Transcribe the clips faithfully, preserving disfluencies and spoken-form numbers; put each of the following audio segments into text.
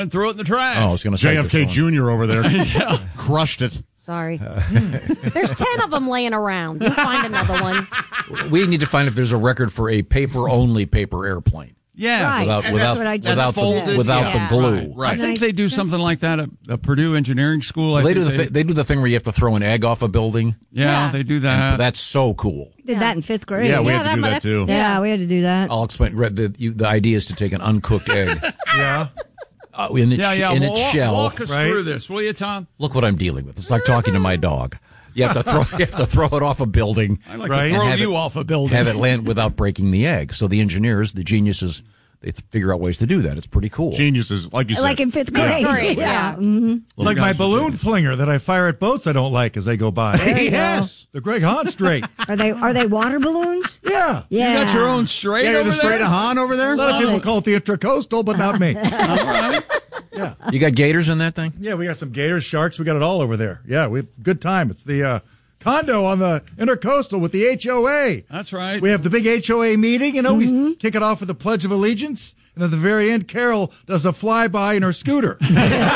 And threw it in the trash. Oh, I was going to say J F K Junior over there. Yeah. Crushed it. Sorry. There's ten of them laying around. You'll find another one. We need to find if there's a record for a paper-only paper airplane. Yeah. Right. Without, And without, that's what I just without, folded. the, without Yeah. the glue. Right. I think they do something like that at, at Purdue Engineering School. I They think do, the they, thi- they do the thing where you have to throw an egg off a building. yeah, Yeah. they do that. That's so cool. Did that in fifth grade. Yeah, we Yeah, had to that do mu- that, that's- too. Yeah, we had to do that. I'll explain. Red, The, you, the idea is to take an uncooked egg Yeah. uh, in its, yeah, yeah. in well, its walk, shell. walk us right? through this, will you, Tom? Look what I'm dealing with. It's like talking to my dog. You have to throw, you have to throw it off a building. I'd like Right. to throw And have you it- off a building. Have it land without breaking the egg. So the engineers, the geniuses, they th- figure out ways to do that. It's pretty cool. Geniuses, like you said. Like in fifth grade. Great, Yeah. yeah. Mhm. It's like my balloon flinger that I fire at boats I don't like as they go by. Yes. The Greg Hahn straight. Are they are they water balloons? Yeah. Yeah. You got your own straight Yeah, you're over the straight there? of Han over there? A lot of people it. call it the intracoastal, but not me. All right. Yeah. You got gators in that thing? Yeah, we got some gators, sharks. We got it all over there. Yeah, we have good time. It's the uh, condo on the intercoastal with the H O A. That's right. We have the big H O A meeting. You know, we kick it off with the Pledge of Allegiance. And at the very end, Carol does a flyby in her scooter. Way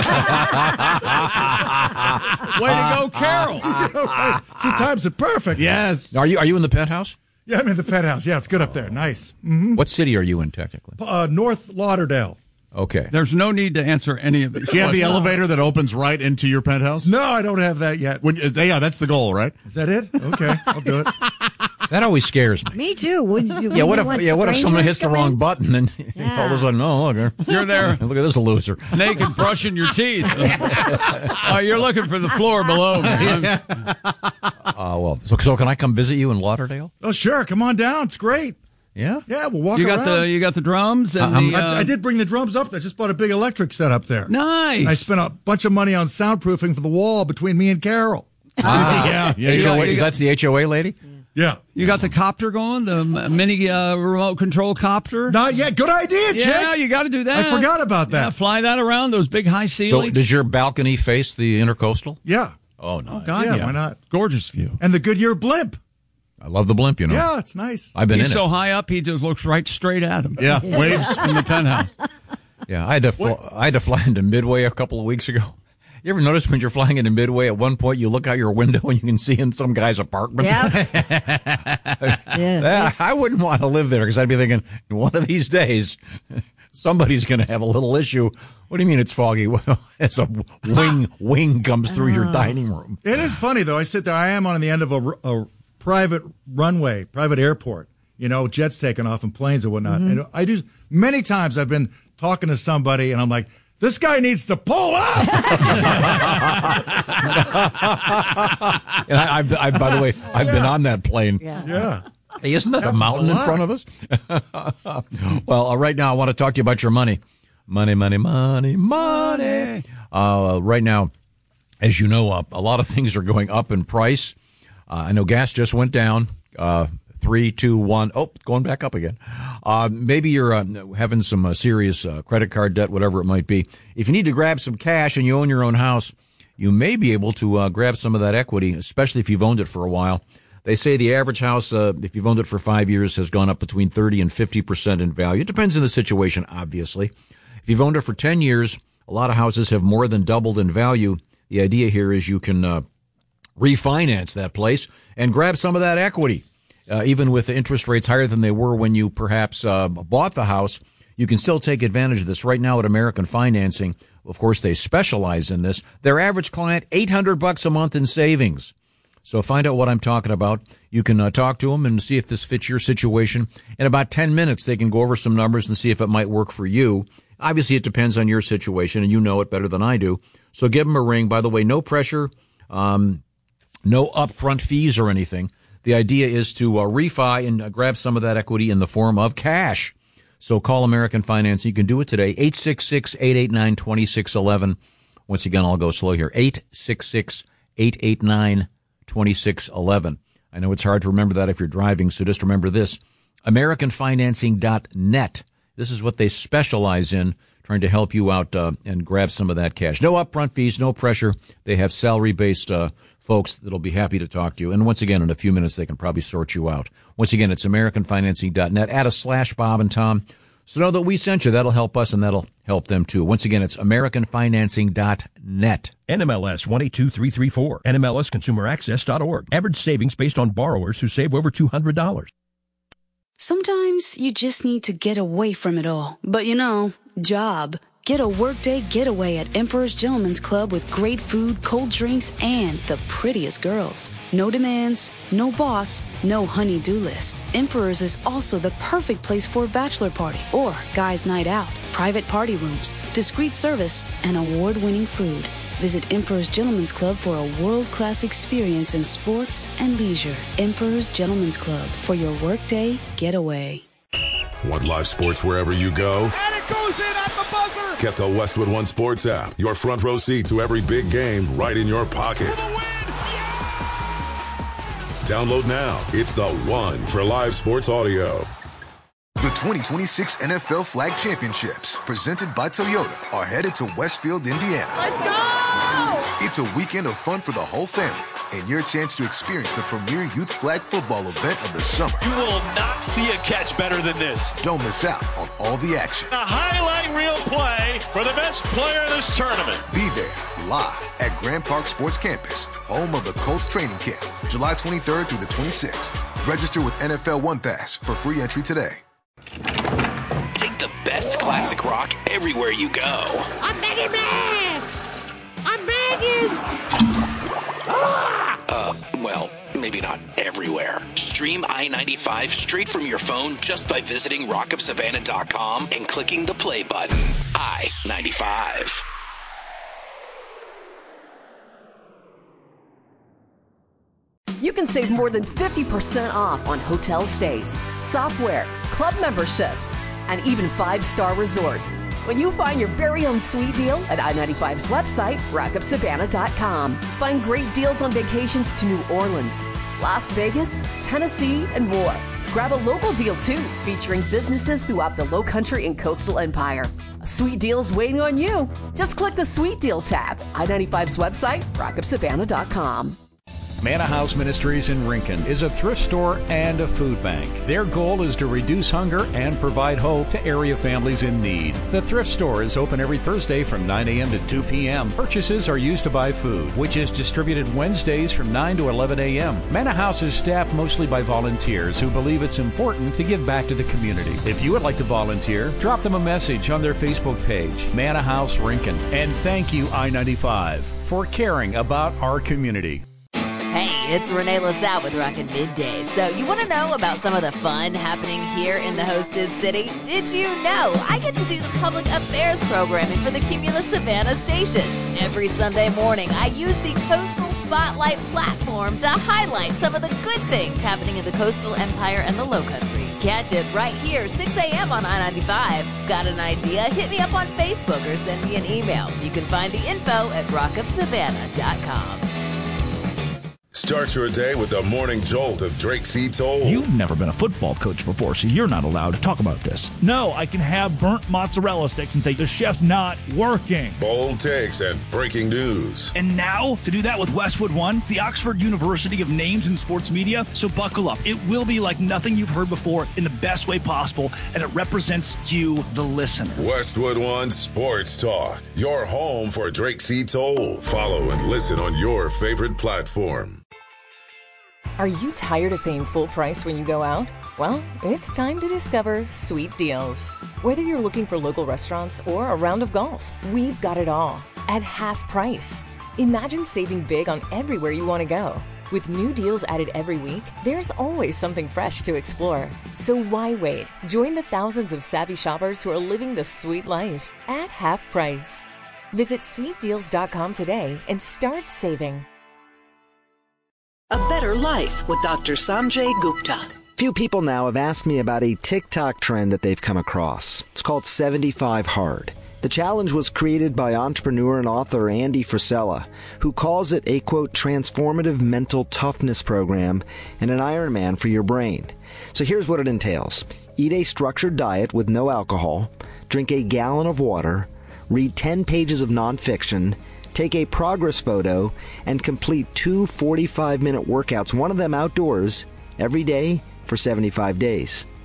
to go, Carol. She times it perfect. Yes. Are you are you in the penthouse? Yeah, I'm in the penthouse. Yeah, it's good up there. Nice. Mm-hmm. What city are you in technically? Uh, North Lauderdale. Okay. There's no need to answer any of these. Do you have the questions. elevator that opens right into your penthouse? No, I don't have that yet. When, uh, yeah, that's the goal, right? Is that it? Okay, I'll do it. That always scares me. Me too. Would you, Yeah, what if want yeah, what if someone strangers hits the come wrong in? button and Yeah. all of a sudden, oh, look, You're there look at this loser. naked brushing your teeth. Oh, you're looking for the floor below me. I'm- Uh, well, so, so can I come visit you in Lauderdale? Oh, sure. Come on down. It's great. Yeah. Yeah, we'll walk You got around. the you got the drums and Uh, I'm- the, uh, I, I did bring the drums up there. Just bought a big electric set up there. nice. I spent a bunch of money on soundproofing for the wall between me and Carol. yeah. Yeah. H O A, got- you got- that's the H O A lady? Yeah. You got the copter going, the m- mini uh, remote control copter. Not yet. Good idea, Chick. Yeah, you got to do that. I forgot about that. Yeah, fly that around those big high So ceilings. does your balcony face the intercoastal? Yeah. Oh, no. God, Yeah, yeah, why not? Gorgeous view. And the Goodyear blimp. I love the blimp, you know. Yeah, it's nice. I've been He's in so it. high up, he just looks right straight at him. Yeah. Waves. In the penthouse. Yeah, I had to fl- I had to fly into Midway a couple of weeks ago. You ever notice when you're flying into Midway, at one point you look out your window and you can see in some guy's apartment? Yeah. yeah. Yeah, I wouldn't want to live there because I'd be thinking, one of these days, somebody's going to have a little issue. What do you mean it's foggy? Well, as a wing wing comes through your dining room. It is funny, though. I sit there. I am on the end of a, a private runway, private airport, you know, jets taking off and planes and whatnot. Mm-hmm. And I do, many times I've been talking to somebody and I'm like, this guy needs to pull up. And I, I've, I, by the way, I've been on that plane. Yeah. Hey, isn't that a mountain in front of us? Well, uh, right now I want to talk to you about your money. Money, money, money, money. Uh, right now, as you know, uh, a lot of things are going up in price. Uh, I know gas just went down. Uh, three, two, one. Oh, going back up again. Uh, maybe you're uh, having some uh, serious uh, credit card debt, whatever it might be. If you need to grab some cash and you own your own house, you may be able to uh, grab some of that equity, especially if you've owned it for a while. They say the average house, uh, if you've owned it for five years, has gone up between thirty and fifty percent in value. It depends on the situation, obviously. If you've owned it for ten years, a lot of houses have more than doubled in value. The idea here is you can uh, refinance that place and grab some of that equity. Uh, even with the interest rates higher than they were when you perhaps uh, bought the house, you can still take advantage of this. Right now at American Financing, of course, they specialize in this. Their average client, eight hundred bucks a month in savings. So find out what I'm talking about. You can uh, talk to them and see if this fits your situation. In about ten minutes, they can go over some numbers and see if it might work for you. Obviously, it depends on your situation, and you know it better than I do. So give them a ring. By the way, no pressure, um, no upfront fees or anything. The idea is to uh, refi and uh, grab some of that equity in the form of cash. So call American Finance. You can do it today. eight six six, eight eight nine, two six one one. Once again, I'll go slow here. eight six six, eight eight nine, two six one one. I know it's hard to remember that if you're driving, so just remember this. American Financing dot net. This is what they specialize in, trying to help you out uh, and grab some of that cash. No upfront fees, no pressure. They have salary-based uh, folks that'll be happy to talk to you. And once again, in a few minutes, they can probably sort you out. Once again, it's American Financing dot net. Add a slash Bob and Tom So know that we sent you. That'll help us, and that'll help them, too. Once again, it's American Financing dot net. N M L S one eight two three three four. N M L S consumer access dot org. Average savings based on borrowers who save over two hundred dollars. Sometimes you just need to get away from it all. But you know, job. Get a workday getaway at Emperor's Gentleman's Club with great food, cold drinks, and the prettiest girls. No demands, no boss, no honey-do list. Emperor's is also the perfect place for a bachelor party or guys' night out. Private party rooms, discreet service, and award-winning food. Visit Emperor's Gentleman's Club for a world-class experience in sports and leisure. Emperor's Gentleman's Club for your workday getaway. Want live sports wherever you go? And it goes in at the buzzer! Get the Westwood One Sports app. Your front row seat to every big game right in your pocket. For the win! Yeah! Download now. It's the one for live sports audio. The twenty twenty-six N F L Flag Championships, presented by Toyota, are headed to Westfield, Indiana. Let's go! It's a weekend of fun for the whole family and your chance to experience the premier youth flag football event of the summer. You will not see a catch better than this. Don't miss out on all the action. A highlight reel play for the best player in this tournament. Be there live at Grand Park Sports Campus, home of the Colts training camp, July twenty-third through the twenty-sixth. Register with N F L One Pass for free entry today. Take the best classic rock everywhere you go. I'm begging, man! I'm begging! Uh, well, maybe not everywhere. Stream I ninety-five straight from your phone just by visiting rock of savannah dot com and clicking the play button. I ninety-five. You can save more than fifty percent off on hotel stays, software, club memberships, and even five-star resorts when you find your very own sweet deal at I ninety-five's website, rock of savannah dot com. Find great deals on vacations to New Orleans, Las Vegas, Tennessee, and more. Grab a local deal, too, featuring businesses throughout the Lowcountry and Coastal Empire. A sweet deal's waiting on you. Just click the Sweet Deal tab. I ninety-five's website, rock of savannah dot com. Manna House Ministries in Rincon is a thrift store and a food bank. Their goal is to reduce hunger and provide hope to area families in need. The thrift store is open every Thursday from nine a.m. to two p.m. Purchases are used to buy food, which is distributed Wednesdays from nine to eleven a.m. Manna House is staffed mostly by volunteers who believe it's important to give back to the community. If you would like to volunteer, drop them a message on their Facebook page, Manna House Rincon. And thank you, I ninety-five, for caring about our community. Hey, it's Renee LaSalle with Rockin' Midday. So you want to know about some of the fun happening here in the hostess city? Did you know I get to do the public affairs programming for the Cumulus Savannah stations? Every Sunday morning, I use the Coastal Spotlight platform to highlight some of the good things happening in the Coastal Empire and the Lowcountry. Catch it right here, six a.m. on I ninety-five. Got an idea? Hit me up on Facebook or send me an email. You can find the info at rock of savannah dot com. Start your day with the morning jolt of Drake C. Toll. You've never been a football coach before, so you're not allowed to talk about this. No, I can have burnt mozzarella sticks and say the chef's not working. Bold takes and breaking news. And now, to do that with Westwood One, the Oxford University of Names in Sports Media. So buckle up. It will be like nothing you've heard before in the best way possible, and it represents you, the listener. Westwood One Sports Talk, your home for Drake C. Toll. Follow and listen on your favorite platform. Are you tired of paying full price when you go out? Well, it's time to discover Sweet Deals. Whether you're looking for local restaurants or a round of golf, we've got it all at half price. Imagine saving big on everywhere you want to go. With new deals added every week, there's always something fresh to explore. So why wait? Join the thousands of savvy shoppers who are living the sweet life at half price. Visit sweet deals dot com today and start saving. A Better Life with Doctor Sanjay Gupta. Few people now have asked me about a TikTok trend that they've come across. It's called seventy-five hard. The challenge was created by entrepreneur and author Andy Frisella, who calls it a, quote, transformative mental toughness program and an Ironman for your brain. So here's what it entails. Eat a structured diet with no alcohol, drink a gallon of water, read ten pages of nonfiction, take a progress photo, and complete two forty-five minute workouts, one of them outdoors, every day for seventy-five days.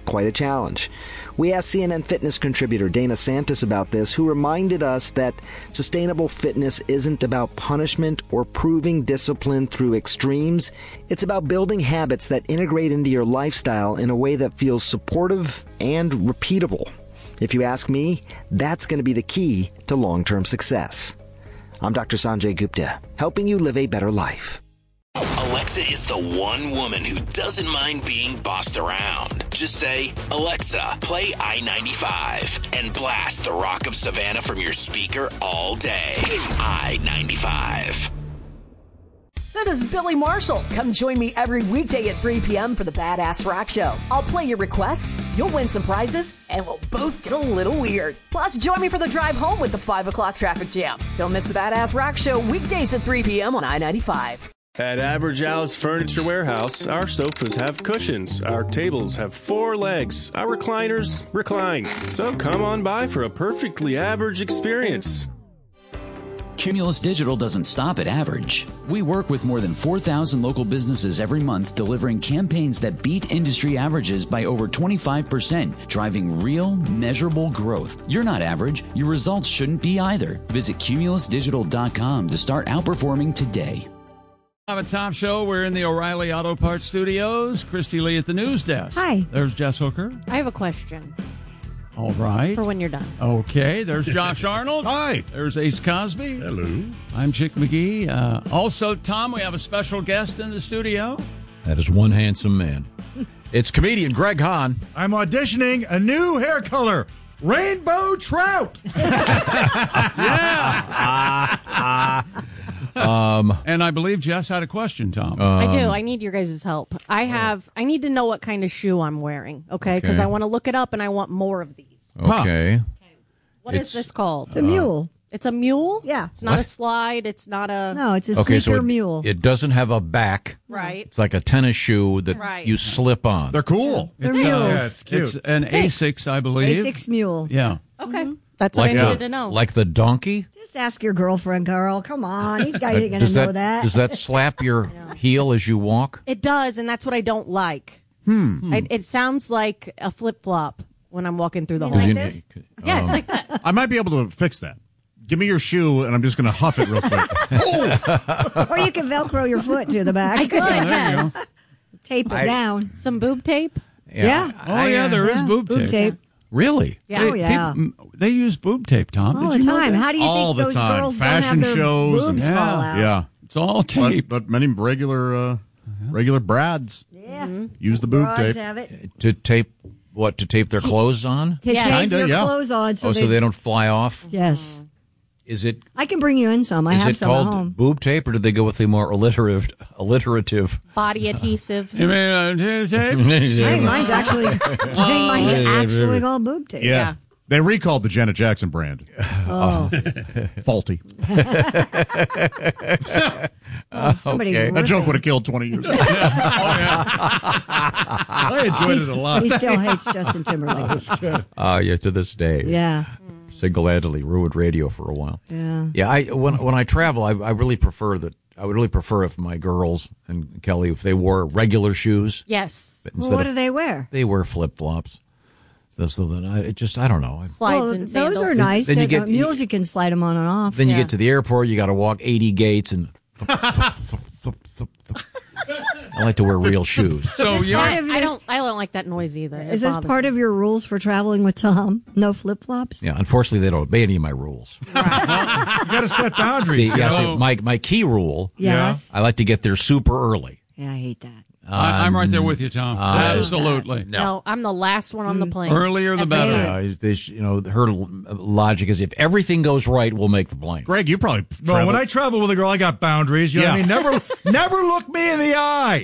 quite a challenge. We asked C N N Fitness contributor Dana Santis about this, who reminded us that sustainable fitness isn't about punishment or proving discipline through extremes. It's about building habits that integrate into your lifestyle in a way that feels supportive and repeatable. If you ask me, that's going to be the key to long-term success. I'm Doctor Sanjay Gupta, helping you live a better life. Alexa is the one woman who doesn't mind being bossed around. Just say, Alexa, play I ninety-five, and blast the Rock of Savannah from your speaker all day. I ninety-five. This is Billy Marshall. Come join me every weekday at three p.m. for the Badass Rock Show. I'll play your requests, you'll win some prizes, and we'll both get a little weird. Plus, join me for the drive home with the five o'clock traffic jam. Don't miss the Badass Rock Show weekdays at three p.m. on I ninety-five. At Average Al's Furniture Warehouse, our sofas have cushions, our tables have four legs, our recliners recline. So come on by for a perfectly average experience. Cumulus Digital doesn't stop at average. We work with more than four thousand local businesses every month, delivering campaigns that beat industry averages by over twenty-five percent, driving real, measurable growth. You're not average. Your results shouldn't be either. Visit cumulus digital dot com to start outperforming today. Have a Tom Show. We're in the O'Reilly Auto Parts Studios. Christy Lee at the news desk. Hi. There's Jess Hooker. I have a question. All right. For when you're done. Okay. There's Josh Arnold. Hi. There's Ace Cosby. Hello. I'm Chick McGee. Uh, also, Tom, we have a special guest in the studio. That is one handsome man. It's comedian Greg Hahn. I'm auditioning a new hair color. Rainbow trout. Yeah. Um, and I believe Jess had a question, Tom. Um, I do. I need your guys' help. I have. I need to know what kind of shoe I'm wearing. Okay, because Okay. I want to look it up and I want more of these. Okay. What is It's- this called? It's a mule. It's a mule. Yeah. It's not What? a slide. It's not a. No, it's a Okay, sneaker so it, mule. it doesn't have a back. Right. It's like a tennis shoe that Right. you slip on. They're cool. They're It's, mules. uh, Yeah, it's cute. It's an Thanks. Asics, I believe. Asics mule. Yeah. Okay. That's like what I the, needed to know. like the donkey. Just ask your girlfriend, Carl. Come on. These guys Uh, ain't going does to know that, that. does that slap your heel as you walk? It does, and that's what I don't like. Hmm. I, it sounds like a flip flop when I'm walking through the You hall. like You- this? Yeah, um, it's like that. I might be able to fix that. Give me your shoe, and I'm just going to huff it real quick. Or you can Velcro your foot to the back. I could, there you yes. Tape it I- down. Some boob tape. Yeah. Oh, yeah, there is Yeah, boob, boob tape. Really? Yeah. Oh, yeah. People- they use boob tape, Tom. All Did the you know time. that? How do you All think the those time. girls Fashion don't have their shows boobs and- fall Yeah. out? Yeah. It's all But, tape. but many regular uh, regular brads Yeah. use the boob Broads tape. have it. To tape what? To tape their clothes on? To Yeah. tape Kinda, your yeah. clothes on so, Oh, they, so they don't fly off? Yes. Is it I can bring you in some. I is have it some at called home. boob tape, or did they go with the more alliterative alliterative? Body adhesive. You mean uh, tape? I think mine's actually, I think mine's actually all boob tape. Yeah. Yeah. They recalled the Janet Jackson brand. Oh. Faulty. Somebody's Okay. That joke ripping. would have killed twenty years ago. I enjoyed it a lot. He still hates Justin Timberlake. Uh, yeah, to this day. Yeah. Single-handedly ruined radio for a while. Yeah. Yeah, I when when I travel, I, I really prefer that. I would really prefer if my girls and Kelly, if they wore regular shoes. Yes. but Well, instead what of- do they wear? They wear flip flops. So, so then I it just I don't know. I- Slides Well, and those sandals. are nice. Then you They- get- uh, mules, you can slide them on and off. Then you Yeah. get to the airport, you got to walk eighty gates, and I like to wear real shoes. So Is this you're, part I, of I your- don't. I don't like that noise either. Is this part of your rules for traveling with Tom? No flip flops? Yeah, unfortunately, they don't obey any of my rules. You got to set See, boundaries. yeah, you see, know? my my key rule. Yes. I like to get there super early. Yeah, I hate that. I, I'm right there with you, Tom. Uh, Absolutely. No, I'm the last one on the plane. Earlier the better. Uh, they sh- you know, her l- logic is if everything goes right, we'll make the plane. Greg, you probably No, travel. when I travel with a girl, I got boundaries. You know what I mean? Never, never look me in the eye.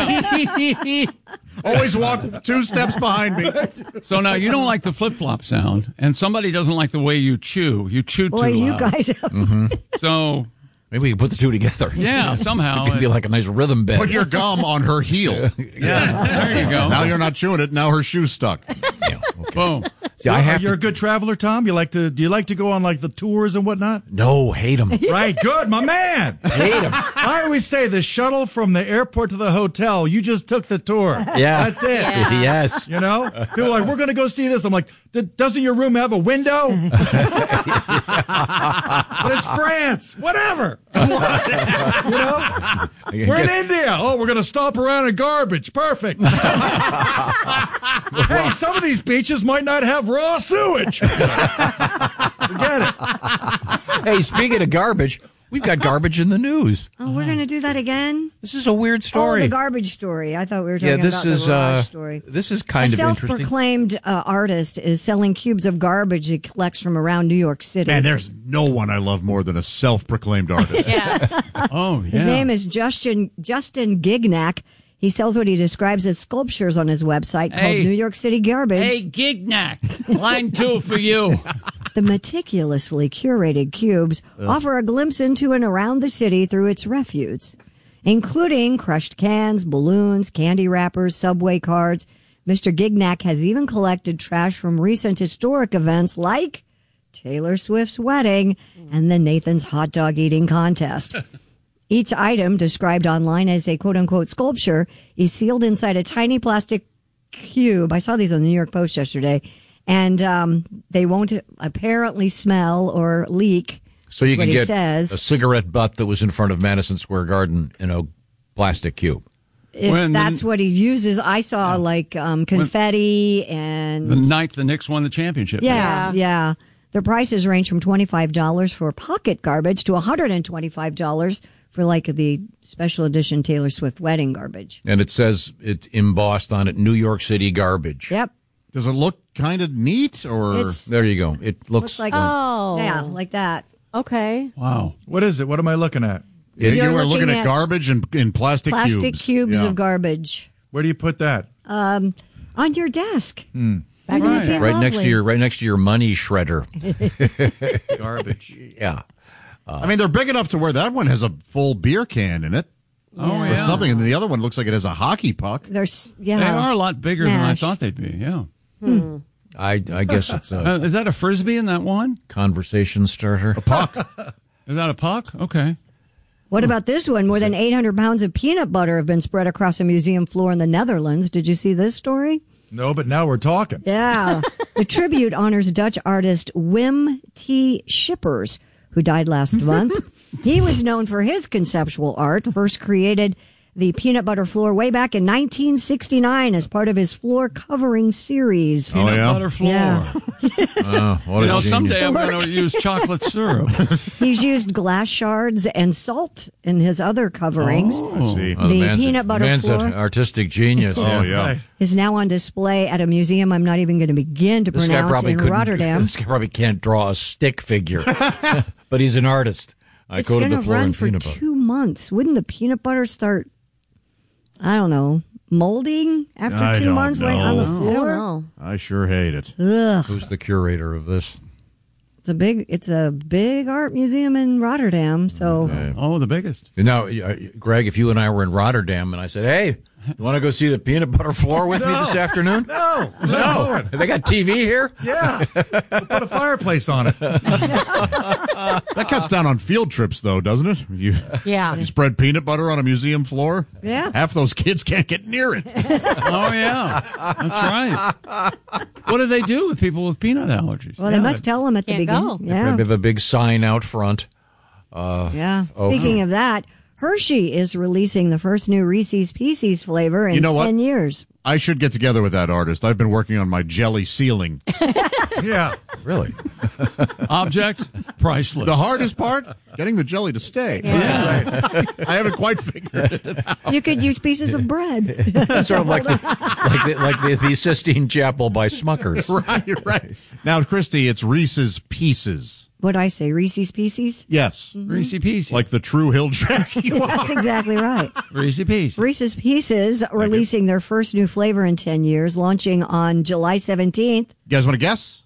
Always walk two steps behind me. So now you don't like the flip flop sound, and somebody doesn't like the way you chew. You chew too Boy, you loud. guys have. Mm-hmm. So maybe we can put the two together. Yeah, somehow it could be like a nice rhythm bed. Put your gum on her heel. Yeah, there you go. Now you're not chewing it. Now her shoe's stuck. Boom. See, I have You're to, a good traveler, Tom. You like to? Do you like to go on like the tours and whatnot? No, hate them. Right, good, my man. Hate them. I always say the shuttle from the airport to the hotel. You just took the tour. Yeah, that's it. Yeah. Yes. You know, people are like, we're going to go see this. I'm like, doesn't your room have a window? But it's France. Whatever. You know, we're in India. Oh, we're going to stop around in garbage. Perfect. Hey, some of these beaches might not have raw sewage. Forget it. Hey, speaking of garbage, we've got garbage in the news. Oh, we're going to do that again? This is a weird story. Oh, the garbage story. I thought we were talking yeah, this about is, the garage uh, story. This is kind a of interesting. self-proclaimed uh, artist is selling cubes of garbage he collects from around New York City. Man, there's no one I love more than a self-proclaimed artist. yeah. Oh, yeah. His name is Justin Justin Gignac. He sells what he describes as sculptures on his website Hey. called New York City Garbage. Hey, Gignac, line two for you. The meticulously curated cubes Ugh. offer a glimpse into and around the city through its refuse, including crushed cans, balloons, candy wrappers, subway cards. Mister Gignac has even collected trash from recent historic events like Taylor Swift's wedding and the Nathan's hot dog eating contest. Each item, described online as a quote-unquote sculpture, is sealed inside a tiny plastic cube. I saw these on the New York Post yesterday. And um, they won't apparently smell or leak. So you is can what he get says. a cigarette butt that was in front of Madison Square Garden in a plastic cube. If When that's the- what he uses. I saw like um, confetti and... The night the Knicks won the championship. Yeah, yeah. The prices range from twenty-five dollars for pocket garbage to one hundred twenty-five dollars for like the special edition Taylor Swift wedding garbage. And it says it's embossed on it, New York City Garbage. Yep. Does it look kind of neat, or It's- There you go. It looks, Looks like Oh. yeah, like that. Okay. Wow. What is it? What am I looking at? you You're were looking looking at, at garbage in, in plastic, Plastic cubes? cubes Yeah. of garbage Where do you put that? um, on your desk. Hmm. Wouldn't it be right next to lovely? your right next to your money shredder. Garbage. Yeah. I mean, they're big enough to where that one has a full beer can in it. Oh, Or yeah. something, and the other one looks like it has a hockey puck. There's yeah. They are a lot bigger than I Smash. thought they'd be, yeah. Hmm. I I guess it's a Uh, is that a Frisbee in that one? conversation starter. A puck. Is that a puck? Okay. What about this one? More than eight hundred pounds of peanut butter have been spread across a museum floor in the Netherlands. Did you see this story? No, but now we're talking. Yeah. The tribute honors Dutch artist Wim T. Schippers, who died last month. He was known for his conceptual art, first created the peanut butter floor way back in nineteen sixty-nine as part of his floor covering series. Peanut Oh, yeah? butter floor. Yeah. Oh, what You a know, genius. someday I'm going to use chocolate syrup. He's used glass shards and salt in his other coverings. Oh. See. Oh, The man's peanut a, butter man's floor. an artistic genius. Oh, yeah. Is now on display at a museum I'm not even going to begin to This guy pronounce probably in couldn't. Rotterdam. This guy probably can't draw a stick figure, but he's an artist. I It's coated going the to floor run in for peanut butter. two months. Wouldn't the peanut butter start, I don't know, molding after I two don't months like on the know. floor? I don't know. I sure hate it. Ugh. Who's the curator of this? It's a big, it's a big art museum in Rotterdam. So Oh, the biggest. Now, uh, Greg, if you and I were in Rotterdam and I said, "Hey, you want to go see the peanut butter floor with me this afternoon?" No, No, they got T V here. Yeah, we'll put a fireplace on it. That cuts down on field trips, though, doesn't it? You, Yeah. you spread peanut butter on a museum floor? Yeah. Half those kids can't get near it. Oh, yeah. That's right. What do they do with people with peanut allergies? well, they Yeah, must tell them at the Can't beginning. go. Yeah. They have a big sign out front. Uh, Yeah. oh. Speaking of that, Hershey is releasing the first new Reese's Pieces flavor in You know what? ten years. I should get together with that artist. I've been working on my jelly ceiling. Yeah. Really? Object, priceless. The hardest part, getting the jelly to stay. Yeah. I haven't quite figured it out. You could use pieces of bread. sort of like the, like the, like the, the Sistine Chapel by Smuckers. Right, right. Now, Christy, it's Reese's Pieces. What'd I say? Reese's Pieces? Yes. Reese Pieces. Like the true hill jack you are. That's exactly right. Reese Pieces. Reese's Pieces releasing their first new flavor in ten years, launching on July seventeenth. You guys want to guess?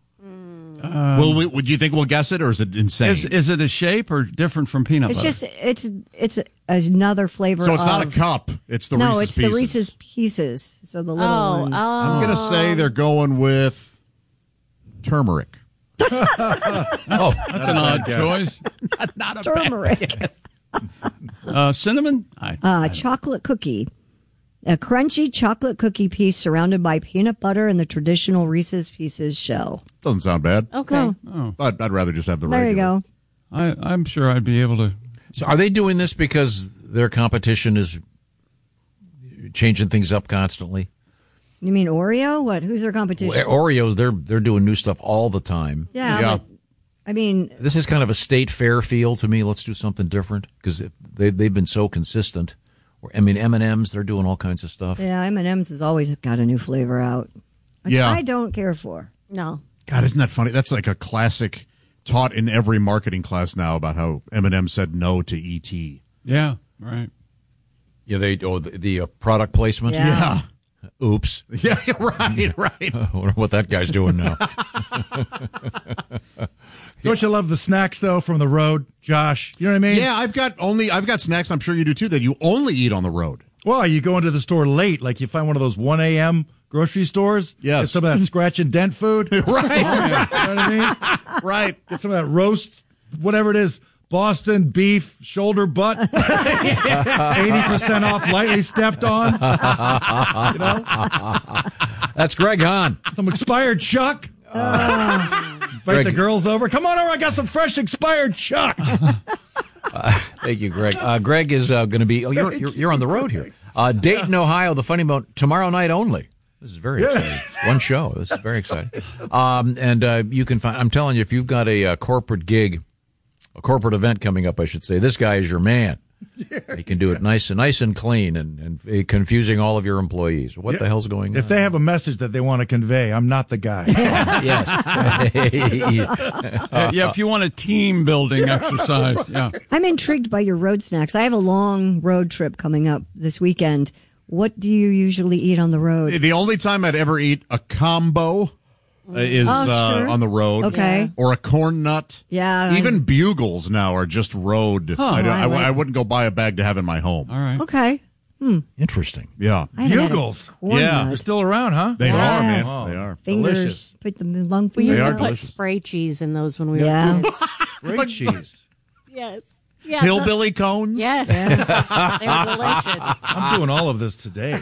Um, Will we, would you think we'll guess it, or is it insane? Is, is it a shape or different from peanut It's butter? just it's it's another flavor. so it's not a of- cup. It's the no, Reese's it's Pieces. the Reese's Pieces. So the little Oh, ones. oh. I'm going to say they're going with Turmeric. oh, that's an odd choice. not, not a Turmeric. bad guess. Uh, cinnamon? I, Uh, chocolate cookie. A crunchy chocolate cookie piece surrounded by peanut butter and the traditional Reese's Pieces shell. Doesn't sound bad. Okay. Oh. But I'd rather just have the There regular. you go. I, I'm sure I'd be able to. So are they doing this because their competition is changing things up constantly? You mean Oreo? What? Who's their competition? Well, Oreos, they're they're doing new stuff all the time. Yeah. Yeah. but, I mean, This is kind of a state fair feel to me. Let's do something different because they they've been so consistent. Or, I mean, M and M's, they're doing all kinds of stuff. yeah, M and M's has always got a new flavor out, which Yeah. I don't care for. No. God, isn't that funny? That's like a classic taught in every marketing class now about how M and M said no to E T. Yeah, right. Yeah, they oh the, the uh, product placement. Yeah. Yeah. Oops. Yeah, right, right. I wonder what that guy's doing now. Don't you love the snacks though from the road, Josh? You know what I mean? Yeah, I've got only I've got snacks. I'm sure you do too. That you only eat on the road. Well, you go into the store late, like you find one of those one a.m. grocery stores. Yes. Get some of that scratch and dent food. Right. You know what I mean? Right. Get some of that roast, whatever it is, Boston beef, shoulder butt, eighty percent off, lightly stepped on. You know? That's Greg Hahn. Some expired chuck. Uh, invite Greg. the girls over. Come on over. I got some fresh expired chuck. Uh, thank you, Greg. Uh, Greg is uh, going to be. Oh, you're, you're you're on the road here. Uh, Dayton, Ohio. The funny bone tomorrow night only. This is very Yeah. exciting. One show. This is very exciting. Um, and uh, you can find. I'm telling you, if you've got a, uh corporate gig, a corporate event coming up, I should say, this guy is your man. Yeah. He can do it nice and nice and clean, and, and confusing all of your employees. What Yeah. the hell's going on? If they have a message that they want to convey, I'm not the guy. Yes. Uh, yeah, if you want a team building exercise, yeah. I'm intrigued by your road snacks. I have a long road trip coming up this weekend. What do you usually eat on the road? The only time I'd ever eat a combo uh, is Oh, sure. uh, on the road. Okay. Or a corn nut. Yeah. Even bugles now are just road. Huh. I, don't- I, I like- I wouldn't go buy a bag to have in my home. All right. Okay. Hmm. Interesting. Yeah. I haven't had a Bugles. corn Yeah. nut. They're still around, huh? They Yes. are, man. Oh. They are. Fingers. Delicious. Put them in long We fingers. used They to are put delicious. spray cheese in those when we Yeah. were kids. Great cheese. Yes. Yeah, Hillbilly cones? Yes. They were delicious. I'm doing all of this today.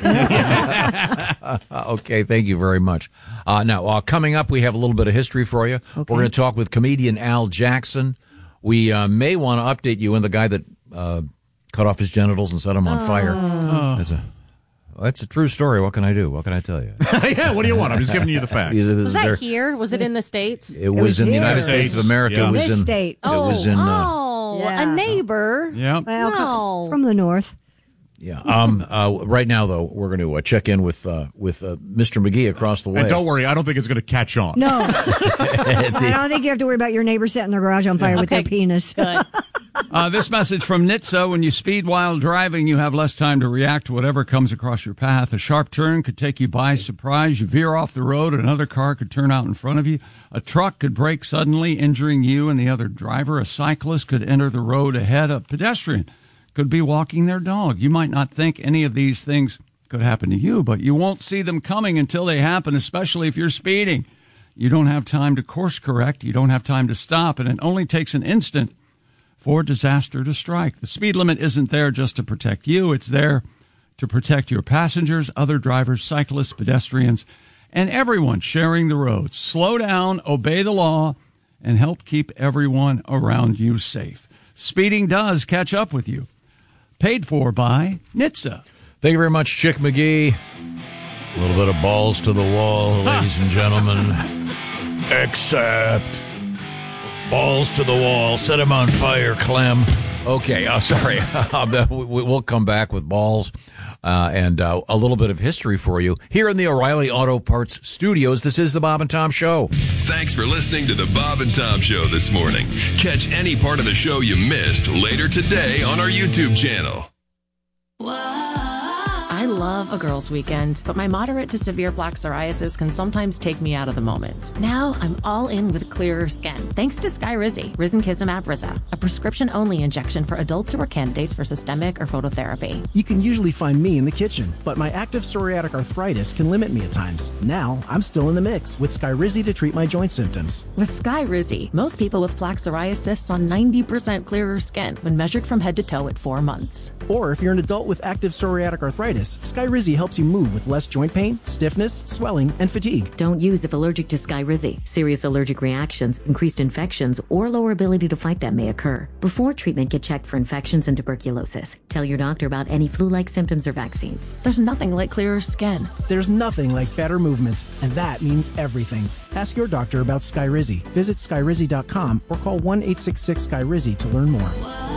Okay, thank you very much. Uh, now, uh, coming up, we have a little bit of history for you. We're going to talk with comedian Al Jackson. We uh, may want to update you on the guy that uh, cut off his genitals and set him on fire. That's a that's a true story. What can I do? What can I tell you? Yeah, what do you want? I'm just giving you the facts. It Was that there- here? Was it in the States? It was, was in the here. United States of America. Yeah. It was This in state. It was in. Uh, Oh, Yeah. a neighbor. Yeah. Well, No. from the north. yeah. Um. Uh. Right now, though, we're going to uh, check in with uh, with uh, Mister McGee across the way. And don't worry, I don't think it's going to catch on. No. I don't think you have to worry about your neighbor setting their garage on fire with their Okay. penis. Good. Uh, this message from N H T S A: when you speed while driving, you have less time to react to whatever comes across your path. A sharp turn could take you by surprise. You veer off the road, another car could turn out in front of you. A truck could brake suddenly, injuring you and the other driver. A cyclist could enter the road ahead. A pedestrian could be walking their dog. You might not think any of these things could happen to you, but you won't see them coming until they happen, especially if you're speeding. You don't have time to course correct. You don't have time to stop, and it only takes an instant for disaster to strike. The speed limit isn't there just to protect you. It's there to protect your passengers, other drivers, cyclists, pedestrians, and everyone sharing the roads. Slow down, obey the law, and help keep everyone around you safe. Speeding does catch up with you. Paid for by N H T S A. Thank you very much, Chick McGee. A little bit of balls to the wall, ladies and gentlemen. Except balls to the wall. Set him on fire, Clem. Okay, uh, sorry. We'll come back with balls uh, and uh, a little bit of history for you here in the O'Reilly Auto Parts studios. This is the Bob and Tom Show. Thanks for listening to the Bob and Tom Show this morning. Catch any part of the show you missed later today on our YouTube channel. I love a girls' weekend, but my moderate to severe plaque psoriasis can sometimes take me out of the moment. Now I'm all in with clearer skin, thanks to Skyrizi, risankizumab Riza, a prescription-only injection for adults who are candidates for systemic or phototherapy. You can usually find me in the kitchen, but my active psoriatic arthritis can limit me at times. Now I'm still in the mix with Skyrizi to treat my joint symptoms. With Skyrizi, most people with plaque psoriasis saw ninety percent clearer skin when measured from head to toe at four months. Or if you're an adult with active psoriatic arthritis, Skyrizi helps you move with less joint pain, stiffness, swelling, and fatigue. Don't use if allergic to Skyrizi. Serious allergic reactions, increased infections, or lower ability to fight them may occur. Before treatment, get checked for infections and tuberculosis. Tell your doctor about any flu-like symptoms or vaccines. There's nothing like clearer skin. There's nothing like better movement, and that means everything. Ask your doctor about Skyrizi. Visit Skyrizi dot com or call one eight six six Skyrizi to learn more.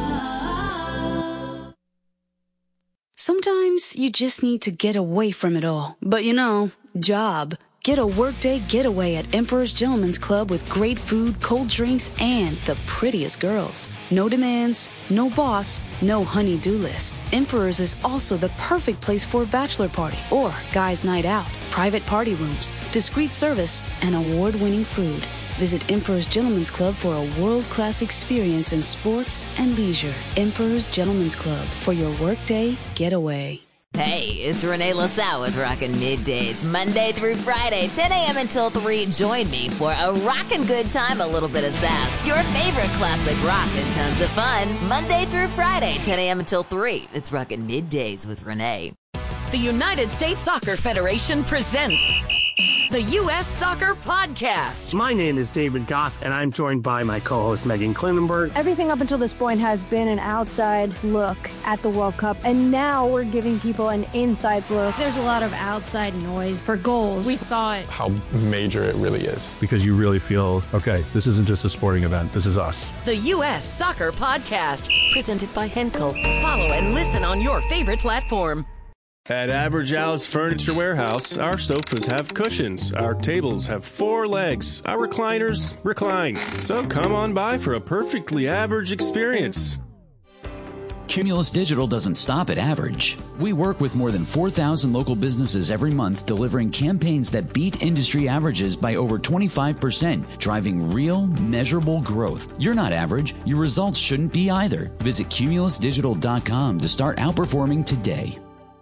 Sometimes you just need to get away from it all. But you know, job. Get a workday getaway at Emperor's Gentleman's Club with great food, cold drinks, and the prettiest girls. No demands, no boss, no honey-do list. Emperor's is also the perfect place for a bachelor party or guys' night out. Private party rooms, discreet service, and award-winning food. Visit Emperor's Gentleman's Club for a world-class experience in sports and leisure. Emperor's Gentleman's Club for your workday getaway. Hey, it's Renee LaSalle with Rockin' Middays, Monday through Friday, ten a.m. until three. Join me for a rockin' good time, a little bit of sass, your favorite classic rock, and tons of fun. Monday through Friday, ten a.m. until three. It's Rockin' Middays with Renee. The United States Soccer Federation presents the U S Soccer Podcast. My name is David Goss, and I'm joined by my co-host Megan Klinenberg. Everything up until this point has been an outside look at the World Cup, and now we're giving people an inside look. There's a lot of outside noise for goals. We thought how major it really is, because you really feel, okay, this isn't just a sporting event, this is us. The U S Soccer Podcast, presented by Henkel. Follow and listen on your favorite platform. At Average Al's Furniture Warehouse, our sofas have cushions, our tables have four legs, our recliners recline. So come on by for a perfectly average experience. Cumulus Digital doesn't stop at average. We work with more than four thousand local businesses every month, delivering campaigns that beat industry averages by over twenty-five percent, driving real, measurable growth. You're not average. Your results shouldn't be either. Visit Cumulus Digital dot com to start outperforming today.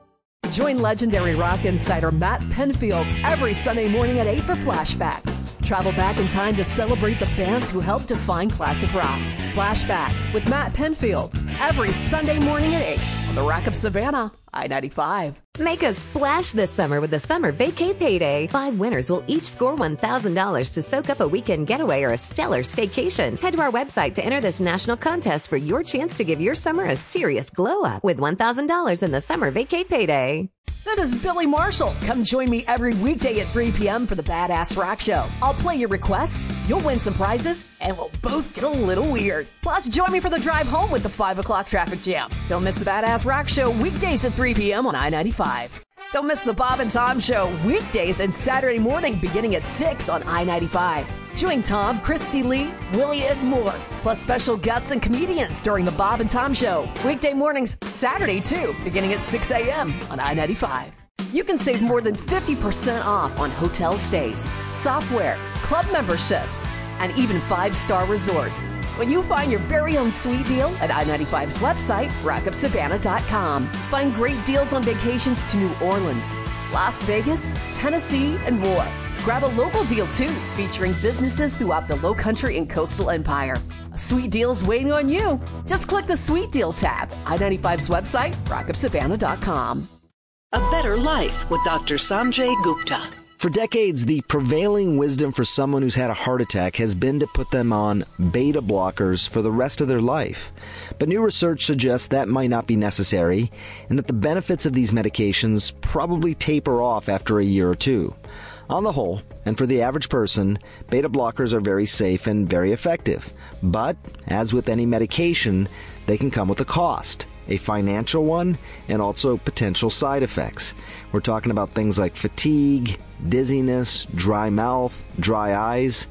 Join legendary rock insider Matt Penfield every Sunday morning at eight for Flashback. Travel back in time to celebrate the bands who helped define classic rock. Flashback with Matt Penfield every Sunday morning at eight on the Rock of Savannah, I ninety-five. Make a splash this summer with the Summer Vacay Payday. Five winners will each score one thousand dollars to soak up a weekend getaway or a stellar staycation. Head to our website to enter this national contest for your chance to give your summer a serious glow up with one thousand dollars in the Summer Vacay Payday. This is Billy Marshall. Come join me every weekday at three p.m. for the Badass Rock Show. I'll play your requests, you'll win some prizes, and we'll both get a little weird. Plus, join me for the drive home with the five o'clock traffic jam. Don't miss the Badass Rock Show weekdays at three p.m. on I ninety-five. Don't miss the Bob and Tom Show weekdays and Saturday morning beginning at six on I ninety-five. Join Tom, Christy Lee, Willie, and more, plus special guests and comedians during the Bob and Tom Show. Weekday mornings, Saturday too, beginning at six a.m. on I ninety-five. You can save more than fifty percent off on hotel stays, software, club memberships, and even five-star resorts when you find your very own sweet deal at I ninety-five's website, rock of savannah dot com. Find great deals on vacations to New Orleans, Las Vegas, Tennessee, and more. Grab a local deal, too, featuring businesses throughout the Lowcountry and Coastal Empire. A sweet deal's waiting on you. Just click the Sweet Deal tab. I ninety-five's website, rock of savannah dot com. A Better Life with Doctor Sanjay Gupta. For decades, the prevailing wisdom for someone who's had a heart attack has been to put them on beta blockers for the rest of their life. But new research suggests that might not be necessary, and that the benefits of these medications probably taper off after a year or two. On the whole, and for the average person, beta blockers are very safe and very effective. But, as with any medication, they can come with a cost. A financial one, and also potential side effects. We're talking about things like fatigue, dizziness, dry mouth, dry eyes.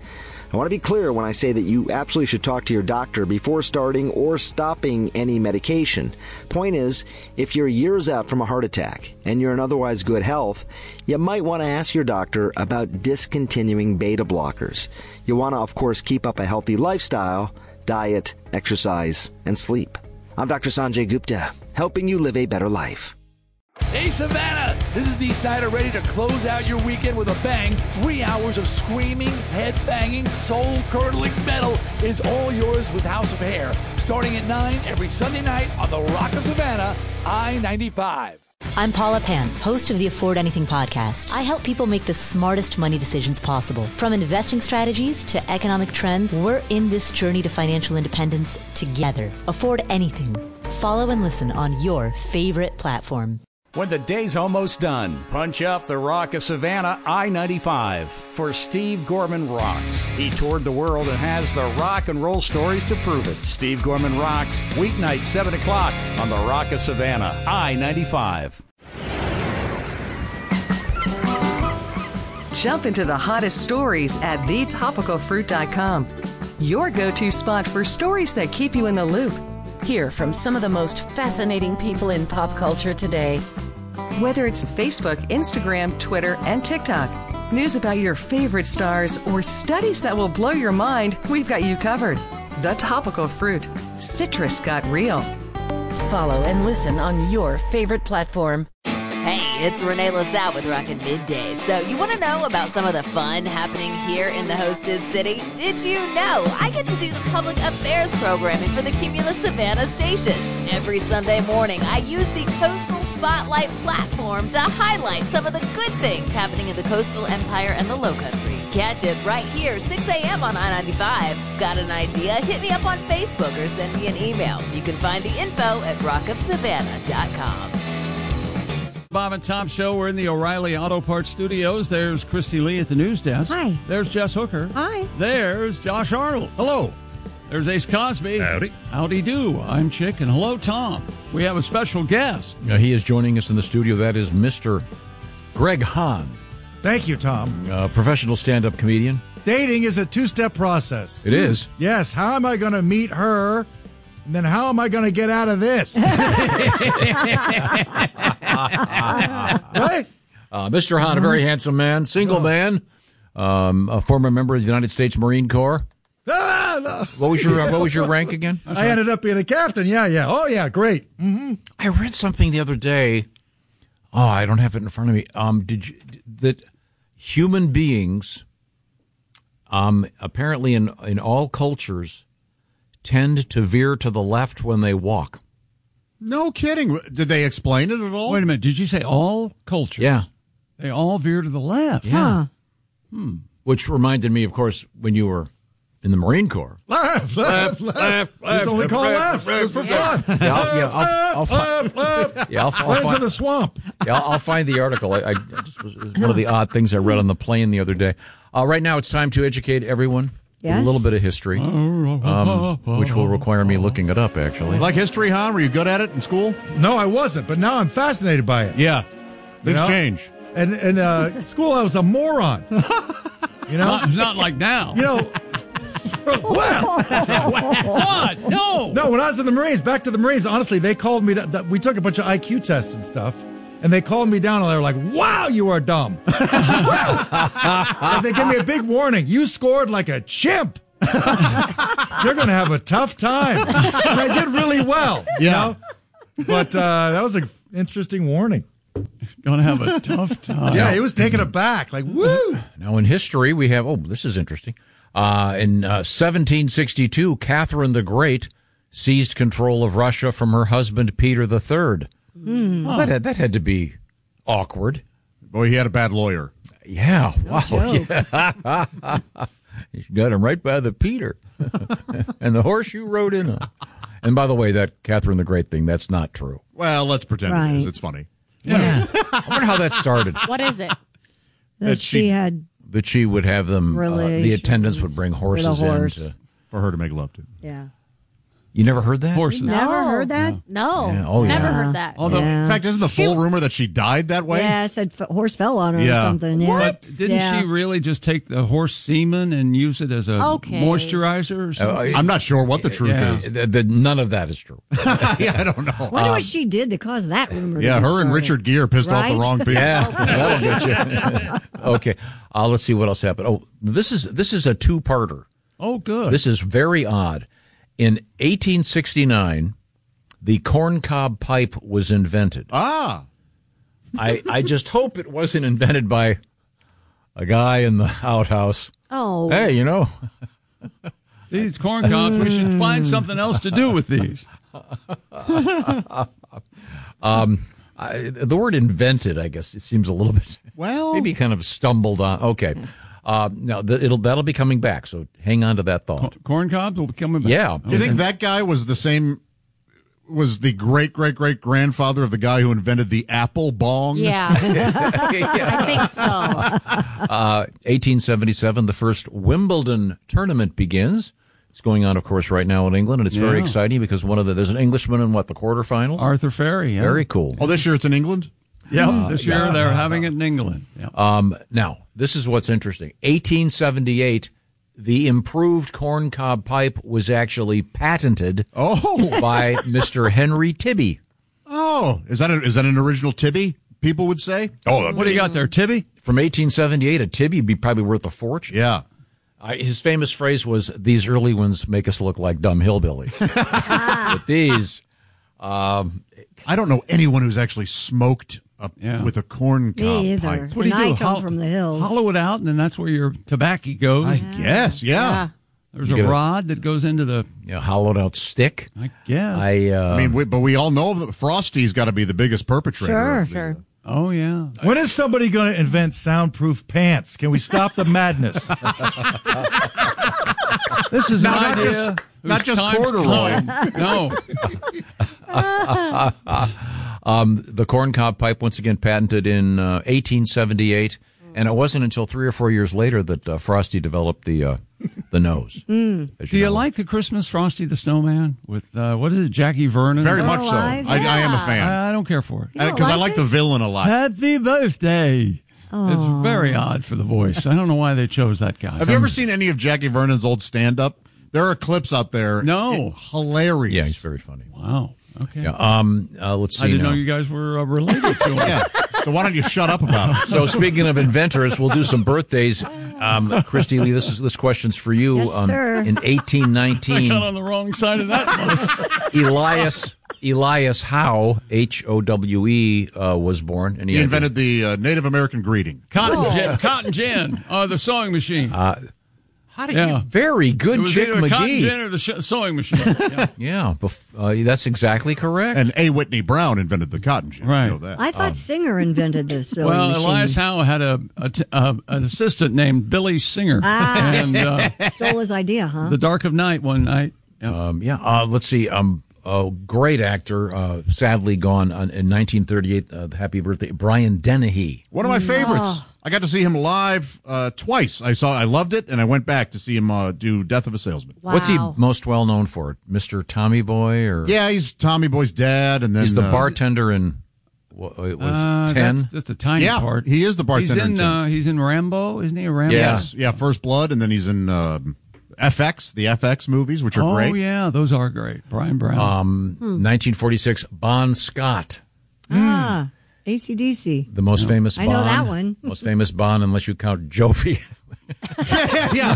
I want to be clear when I say that you absolutely should talk to your doctor before starting or stopping any medication. Point is, if you're years out from a heart attack and you're in otherwise good health, you might want to ask your doctor about discontinuing beta blockers. You want to, of course, keep up a healthy lifestyle, diet, exercise, and sleep. I'm Doctor Sanjay Gupta, helping you live a better life. Hey, Savannah! This is Dee Snider, ready to close out your weekend with a bang. Three hours of screaming, head-banging, soul-curdling metal is all yours with House of Hair. Starting at nine every Sunday night on the Rock of Savannah, I ninety-five. I'm Paula Pan, host of the Afford Anything podcast. I help people make the smartest money decisions possible. From investing strategies to economic trends, we're in this journey to financial independence together. Afford Anything. Follow and listen on your favorite platform. When the day's almost done, punch up the Rock of Savannah I ninety-five for Steve Gorman Rocks. He toured the world and has the rock and roll stories to prove it. Steve Gorman Rocks, weeknight seven o'clock on the Rock of Savannah I ninety-five. Jump into the hottest stories at the topical fruit dot com. Your go-to spot for stories that keep you in the loop. Hear from some of the most fascinating people in pop culture today. Whether it's Facebook, Instagram, Twitter, and TikTok, news about your favorite stars, or studies that will blow your mind, we've got you covered. The Topical Fruit. Citrus got real. Follow and listen on your favorite platform. Hey, it's Renee LaSalle with Rockin' Midday. So you want to know about some of the fun happening here in the hostess city? Did you know I get to do the public affairs programming for the Cumulus Savannah stations? Every Sunday morning, I use the Coastal Spotlight platform to highlight some of the good things happening in the coastal empire and the Lowcountry. Catch it right here, six a.m. on I ninety-five. Got an idea? Hit me up on Facebook or send me an email. You can find the info at rock of savannah dot com. Bob and Tom Show. We're in the O'Reilly Auto Parts Studios. There's Christy Lee at the news desk. Hi. There's Jess Hooker. Hi. There's Josh Arnold. Hello. There's Ace Cosby. Howdy. Howdy do. I'm Chick, and hello, Tom. We have a special guest. Uh, he is joining us in the studio. That is Mister Greg Hahn. Thank you, Tom. Uh, professional stand-up comedian. Dating is a two-step process. It is. Yes. How am I going to meet her? And then how am I going to get out of this? Right? Uh, Mister Hahn, a very handsome man, single Oh. man, um, a former member of the United States Marine Corps. Ah, no. What was your uh, What was your rank again? I ended up being a captain. Yeah, yeah. Oh, yeah. Great. Mm-hmm. I read something the other day. Oh, I don't have it in front of me. Um, did you, that human beings, um, apparently in in all cultures, tend to veer to the left when they walk. No kidding. Did they explain it at all? Wait a minute. Did you say all cultures? Yeah. They all veer to the left. Yeah. Huh. Hmm. Which reminded me, of course, when you were in the Marine Corps. Left, left, left. left. Just only call left, just for fun. Yeah, I'll, yeah, I'll, I'll, left, left, left. Yeah, I'll, I'll Right find, into the swamp. Yeah, I'll, I'll find the article. I, I just was, it was one of the odd things I read on the plane the other day. Uh, right now, it's time to educate everyone. Yes. A little bit of history, um, which will require me looking it up, actually. Like history, Hahn? Were you good at it in school? No, I wasn't, but now I'm fascinated by it. Yeah. Things You know? change. And in uh, school, I was a moron. You know? Not, not like now. You know, well, what? No. No, when I was in the Marines, back to the Marines, honestly, they called me, to, that we took a bunch of I Q tests and stuff, and they called me down and they were like, wow, you are dumb. And they gave me a big warning. You scored like a chimp. You're going to have a tough time. And I did really well. You Yeah. know? But uh, that was an interesting warning. Gonna have a tough time. Yeah, he was taken aback. Like, woo! Now, in history, we have, oh, this is interesting. Uh, in uh, seventeen sixty-two, Catherine the Great seized control of Russia from her husband, Peter the Third. Hmm. Well, that, had, that had to be awkward. Boy, he had a bad lawyer. Yeah, No wow. joke. Yeah. He got him right by the Peter. And the horse you rode in on. And by the way, that Catherine the Great thing, that's not true. Well, let's pretend Right. it is. It's funny. Yeah. I wonder how that started. What is it? That That she she- had, That she would have them, uh, the Relations attendants would bring horses with a in horse. to, for her to make love to. yeah. You never heard that? Horses. Never heard that? No. Yeah. Oh, never yeah. heard that. Although, Yeah. in fact, isn't the full rumor that she died that way? Yeah, I said f- horse fell on her Yeah. or something. Yeah. But didn't Yeah. she really just take the horse semen and use it as a Okay. moisturizer or something? I'm not sure what the truth Yeah. is. The- the- none of that is true. yeah, I don't know. I wonder what she did to cause that rumor. to Yeah, be her and started. Richard Gere pissed off Right? the wrong people. Yeah, that'll get you. Okay, uh, let's see what else happened. Oh, this is this is a two-parter. Oh, good. This is very odd. In eighteen sixty-nine, the corncob pipe was invented. Ah. I, I just hope it wasn't invented by a guy in the outhouse. Oh. Hey, you know. These corn cobs, we should find something else to do with these. um, I, the word invented, I guess, it seems a little bit, well, maybe kind of stumbled on. Okay. Uh, now, the, it'll that'll be coming back, so hang on to that thought. Corn cobs will be coming back. Yeah. Do you think that guy was the same, was the great, great, great grandfather of the guy who invented the apple bong? Yeah. I think so. Uh, eighteen seventy-seven, the first Wimbledon tournament begins. It's going on, of course, right now in England, and it's very Yeah. exciting because one of the there's an Englishman in what the quarterfinals. Arthur Ferry. Yeah. Very cool. Oh, this year it's in England? Yeah, Uh, this year yeah. they're having it in England. Yeah. Um, now, this is what's interesting. eighteen seventy-eight, the improved corncob pipe was actually patented oh. by Mister Henry Tibby. Oh, is that a, is that an original Tibby? People would say. Oh, What do you got there, Tibby? From eighteen seventy-eight, a Tibby would be probably worth a fortune. Yeah. Uh, his famous phrase was, "These early ones make us look like dumb hillbillies." But these, um, I don't know anyone who's actually smoked a, Yeah. with a corn cob Me either. pipe. What do you And do? I come Hol- from the hills. Hollow it out, and then that's where your tobacco goes. I guess, yeah. There's You a get a- rod that goes into the. you know, hollowed out stick. I guess. I, uh, I mean, we, but we all know that Frosty's got to be the biggest perpetrator. Sure. of the- Sure. Oh yeah. When is somebody going to invent soundproof pants? Can we stop the madness? This is Now, an not idea. just- whose not just time's corduroy. come. No. Um, the corncob pipe, once again patented in uh, eighteen seventy-eight, and it wasn't until three or four years later that uh, Frosty developed the uh, the nose. Mm. As Do you know. like the Christmas Frosty the Snowman with uh, what is it, Jackie Vernon? Very much so. I- I, I am a fan. I, I don't care for it. You don't Because I like like the it? villain a lot. Happy birthday. It's very odd for the voice. I don't know why they chose that guy. Have you ever seen any of Jackie Vernon's old stand-up? There are clips out there. No. It- hilarious. Yeah, he's very funny. Wow. Okay. Yeah, um, uh, let's see I didn't now. know you guys were uh, related to him. Yeah. So why don't you shut up about it? So speaking of inventors, we'll do some birthdays. Um, Christy Lee, this is this question's for you. Yes, um, sir. In eighteen I nineteen, got on the wrong side of that bus. Elias Elias Howe, H O W E, uh, was born, and He had invented the uh, Native American greeting. Cotton gin, cotton gin, uh, the sewing machine. Uh, how do Yeah. you? Very it good, was Chick either a cotton McGee. gin or the sh- sewing machine. Yeah. Yeah, bef- uh, that's exactly correct. And A. Whitney Brown invented the cotton gin. Right. You know that. I thought Singer invented this. sewing Well, machine. Elias Howe had a, a t- uh, an assistant named Billy Singer, Ah. and uh, Stole his idea, huh? the dark of night one night. Um, yeah, uh, let's see. Um, a great actor, uh, sadly gone on, in nineteen thirty-eight. Uh, happy birthday, Brian Dennehy. One of my favorites. I got to see him live uh, twice. I saw, I loved it, and I went back to see him uh, do Death of a Salesman. Wow. What's he most well known for? Mister Tommy Boy, or Yeah, he's Tommy Boy's dad, and then he's the uh, bartender in what, it was Uh, ten. That's just a tiny Yeah, part. he is the bartender He's in. in ten. Uh, he's in Rambo, isn't he? A Rambo. Yeah. Yes, yeah, First Blood, and then he's in uh, F X, the F X movies, which are Oh great. yeah, those are great. Brian Brown. Um, nineteen forty-six, Bon Scott, Ah, A C D C. the most famous I Bon. know that one. Most famous Bon, unless you count Jovi. yeah,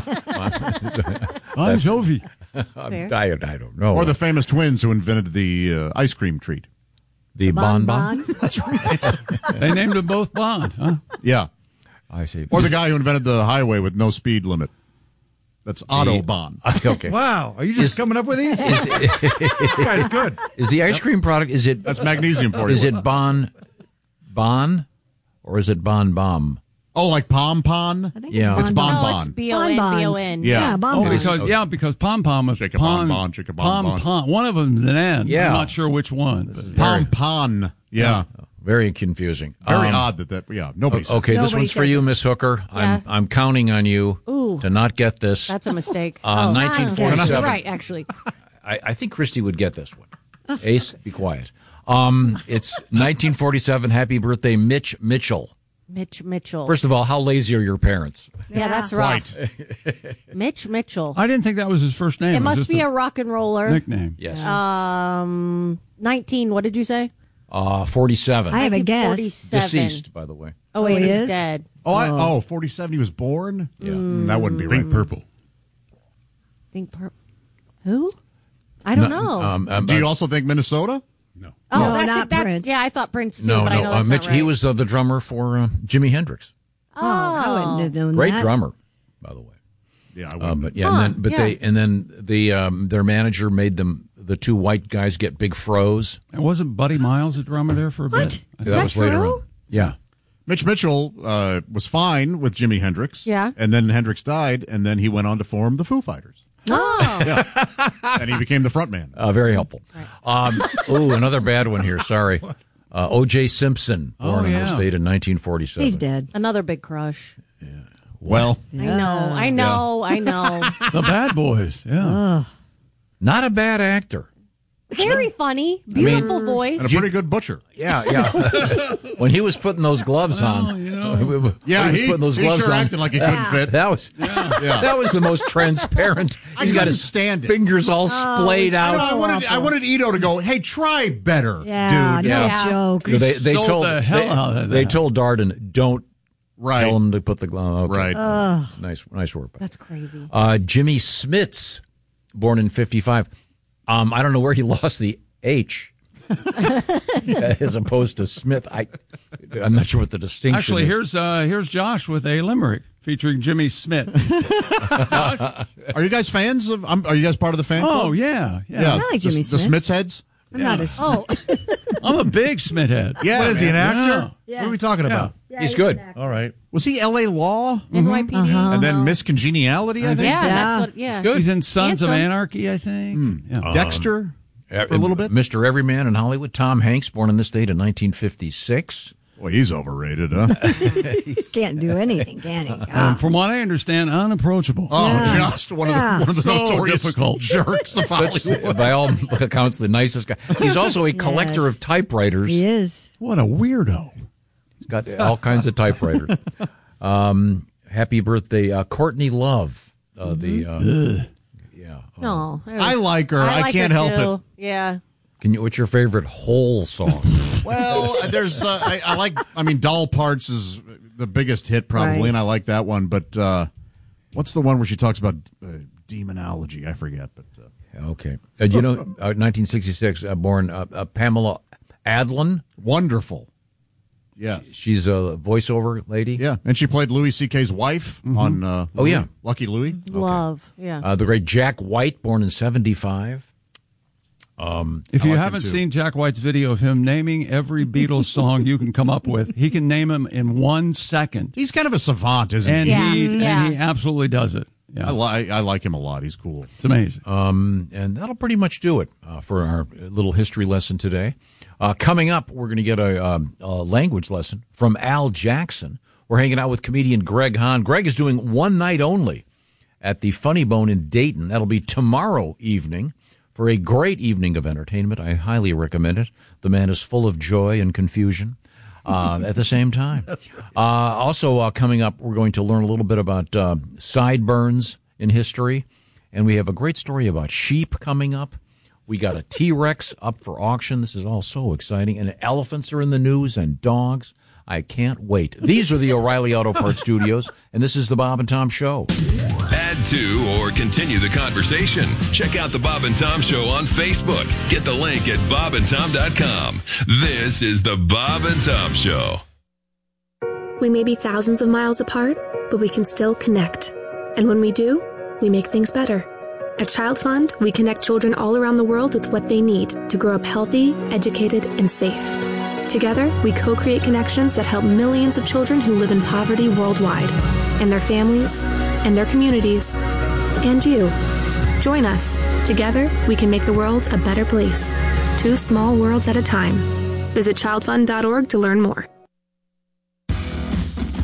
Bon Jovi. I, I don't know. or the famous twins who invented the uh, ice cream treat. the Bon Bon. That's right. They named them both Bond, huh? Yeah, I see. or the guy who invented the highway with no speed limit. That's Otto The- Bahn. Okay. Wow. Are you just Is- coming up with these? Is, This guy's good. is the ice cream product? Is it? That's magnesium for you. Is it Bon Bon, or is it Bon Bomb? Oh, like Pom Pom? I think Yeah. it's It's Bon Bon No, it's Bon. B O N B O N. Yeah. Yeah, Bon Oh, Bon. because yeah, because Pom Pom was Shake a Pom bon bon, shake a bon Pom bon. Pom. One of them's an N. Yeah. I'm not sure which one. but- Pom Pom. Yeah. Very confusing. Very Um, odd that that, yeah, nobody says Okay, that. this Nobody one's for says you, it. Miss Hooker. Yeah. I'm I'm counting on you Ooh. to not get this. That's a mistake. Uh, Oh, nineteen forty-seven. You're right, actually. I, I think Christy would get this one. Ace, be quiet. Um, it's nineteen forty-seven. Happy birthday, Mitch Mitchell. Mitch Mitchell. First of all, how lazy are your parents? Yeah, that's rough. Mitch Mitchell. I didn't think that was his first name. It was must just be a rock and roller. nickname. Yes. Um, nineteen. What did you say? Uh, forty-seven. I have a guess. forty-seven. Deceased, by the way. Oh, wait, he he's is? dead. Oh, I, oh, forty-seven. He was born. Yeah, Mm, that wouldn't be right. Pink Purple. Think per- who? I don't No, know. Um, um, Do you also think Minnesota? No. oh, No, that's not it. That's, Prince. yeah, I thought Prince too, no, but I know no. Uh, that's Mitch. not right. He was uh, the drummer for uh, Jimi Hendrix. Oh, I wouldn't have known Great that. drummer, by the way. Yeah, I Uh, wouldn't. but yeah, Huh, and then but yeah. they and then the um, their manager made them the two white guys get big froze. And wasn't Buddy Miles a drummer there for a What? bit? Is that, that was later true? on. Yeah. Mitch Mitchell uh, was fine with Jimi Hendrix. Yeah. And then Hendrix died, and then he went on to form the Foo Fighters. Oh. Yeah. And he became the front man. Uh, very helpful. Um, ooh, another bad one here. Sorry. Uh, O J Simpson, born Oh, in the yeah. state in nineteen forty-seven. He's dead. Another big crush. Well, I know, I know, I know. The Bad Boys. Yeah. Not a bad actor. Very funny, beautiful voice. and a pretty good butcher. Yeah, yeah. When he was putting those gloves on, Well, you know. Yeah, when he, was putting those he gloves sure on, acted like he couldn't fit. That was Yeah. that was the most transparent. I He's got couldn't his stand it. fingers all splayed I, out. know, I wanted I wanted Ito to go, hey, try better, Yeah, dude. no Yeah. joke. They, they sold told the hell they, out of they that. told Darden, don't Right. tell him to put the glove. Okay. Right. Ugh. Nice, nice work. That's crazy. Uh, Jimmy Smits, born in fifty-five. Um, I don't know where he lost the H. As opposed to Smith, I, I'm not sure what the distinction Actually, is. here's uh, here's Josh with a limerick featuring Jimmy Smith. Are you guys fans of? Um, are you guys part of the fan club? Oh yeah, yeah. yeah. I like the, Jimmy the Smith. Smiths heads. I'm not a Oh, I'm a big Smith head. Yeah, What is he, an man. actor? Yeah. What are we talking Yeah. about? Yeah, He's he's good. an actor. All right. Was he L A Law? N Y P D. Uh-huh. And then Miss Congeniality, I think. Yeah, Yeah. that's what. Yeah, good. He's in Sons of Handsome. Anarchy, I think. Yeah. Dexter Uh, for a little bit. Mister Everyman in Hollywood. Tom Hanks, born in this state in nineteen fifty-six. Well, he's overrated, huh? Can't do anything, can he? Um, Ah. from what I understand, unapproachable. Oh, Yeah. just one of Yeah. the one of the So notorious difficult. jerks of That's, Hollywood. by all accounts, the nicest guy. He's also a collector Yes. of typewriters. He is. What a weirdo. He's got all kinds of typewriters. Um, happy birthday, uh, Courtney Love. Uh, The uh, yeah. No, I like her. I, like can't her help too. it. Yeah. Can you? What's your favorite whole song? Well, there's uh, I, I like. I mean, Doll Parts is the biggest hit probably, Right. and I like that one. But uh, what's the one where she talks about uh, demonology? I forget. But uh, Okay. Uh, you know, uh, nineteen sixty-six, uh, born uh, uh, Pamela Adlon. wonderful. Yes. She's a voiceover lady. Yeah, and she played Louis C K's wife on. Uh, Oh, yeah. Lucky Louie. Love. Yeah. Uh, the great Jack White, born in seventy-five. Um, If I you like him haven't too. seen Jack White's video of him naming every Beatles song you can come up with, he can name them in one second. He's kind of a savant, isn't And he? Yeah. he Yeah. and he absolutely does it. Yeah. I, li- I like him a lot. He's cool. It's amazing. Um, and that'll pretty much do it uh, for our little history lesson today. Uh, coming up, we're going to get a, um, a language lesson from Al Jackson. We're hanging out with comedian Greg Hahn. Greg is doing one night only at the Funny Bone in Dayton. That'll be tomorrow evening for a great evening of entertainment. I highly recommend it. The man is full of joy and confusion uh, at the same time. That's right. Uh, also, uh, coming up, we're going to learn a little bit about uh, sideburns in history. And we have a great story about sheep coming up. We got a T-Rex up for auction. This is all so exciting. And elephants are in the news and dogs. I can't wait. These are the O'Reilly Auto Parts Studios, and this is the Bob and Tom Show. Add to or continue the conversation. Check out the Bob and Tom Show on Facebook. Get the link at bob and tom dot com. This is the Bob and Tom Show. We may be thousands of miles apart, but we can still connect. And when we do, we make things better. At Child Fund, we connect children all around the world with what they need to grow up healthy, educated, and safe. Together, we co-create connections that help millions of children who live in poverty worldwide, and their families, and their communities, and you. Join us. Together, we can make the world a better place. Two small worlds at a time. Visit child fund dot org to learn more.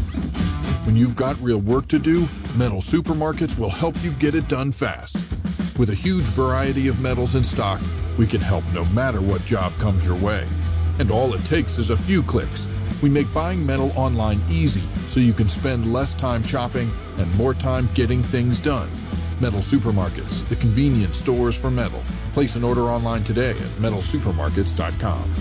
When you've got real work to do, Metal Supermarkets will help you get it done fast. With a huge variety of metals in stock, we can help no matter what job comes your way. And all it takes is a few clicks. We make buying metal online easy so you can spend less time shopping and more time getting things done. Metal Supermarkets, the convenience stores for metal. Place an order online today at metal supermarkets dot com.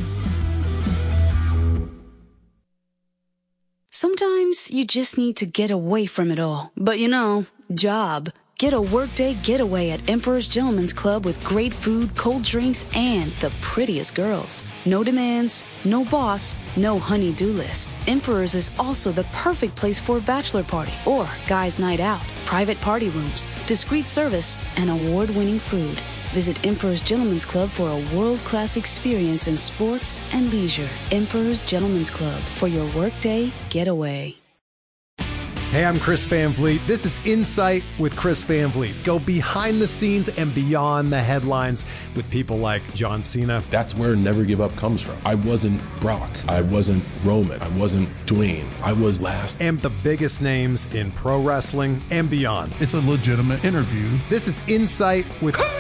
Sometimes you just need to get away from it all. But you know, job. Get a workday getaway at Emperor's Gentleman's Club with great food, cold drinks, and the prettiest girls. No demands, no boss, no honey-do list. Emperor's is also the perfect place for a bachelor party or guys' night out. Private party rooms, discreet service, and award-winning food. Visit Emperor's Gentleman's Club for a world-class experience in sports and leisure. Emperor's Gentleman's Club for your workday getaway. Hey, I'm Chris Van Vliet. This is Insight with Chris Van Vliet. Go behind the scenes and beyond the headlines with people like John Cena. That's where Never Give Up comes from. I wasn't Brock. I wasn't Roman. I wasn't Dwayne. I was last. And the biggest names in pro wrestling and beyond. It's a legitimate interview. This is Insight with Chris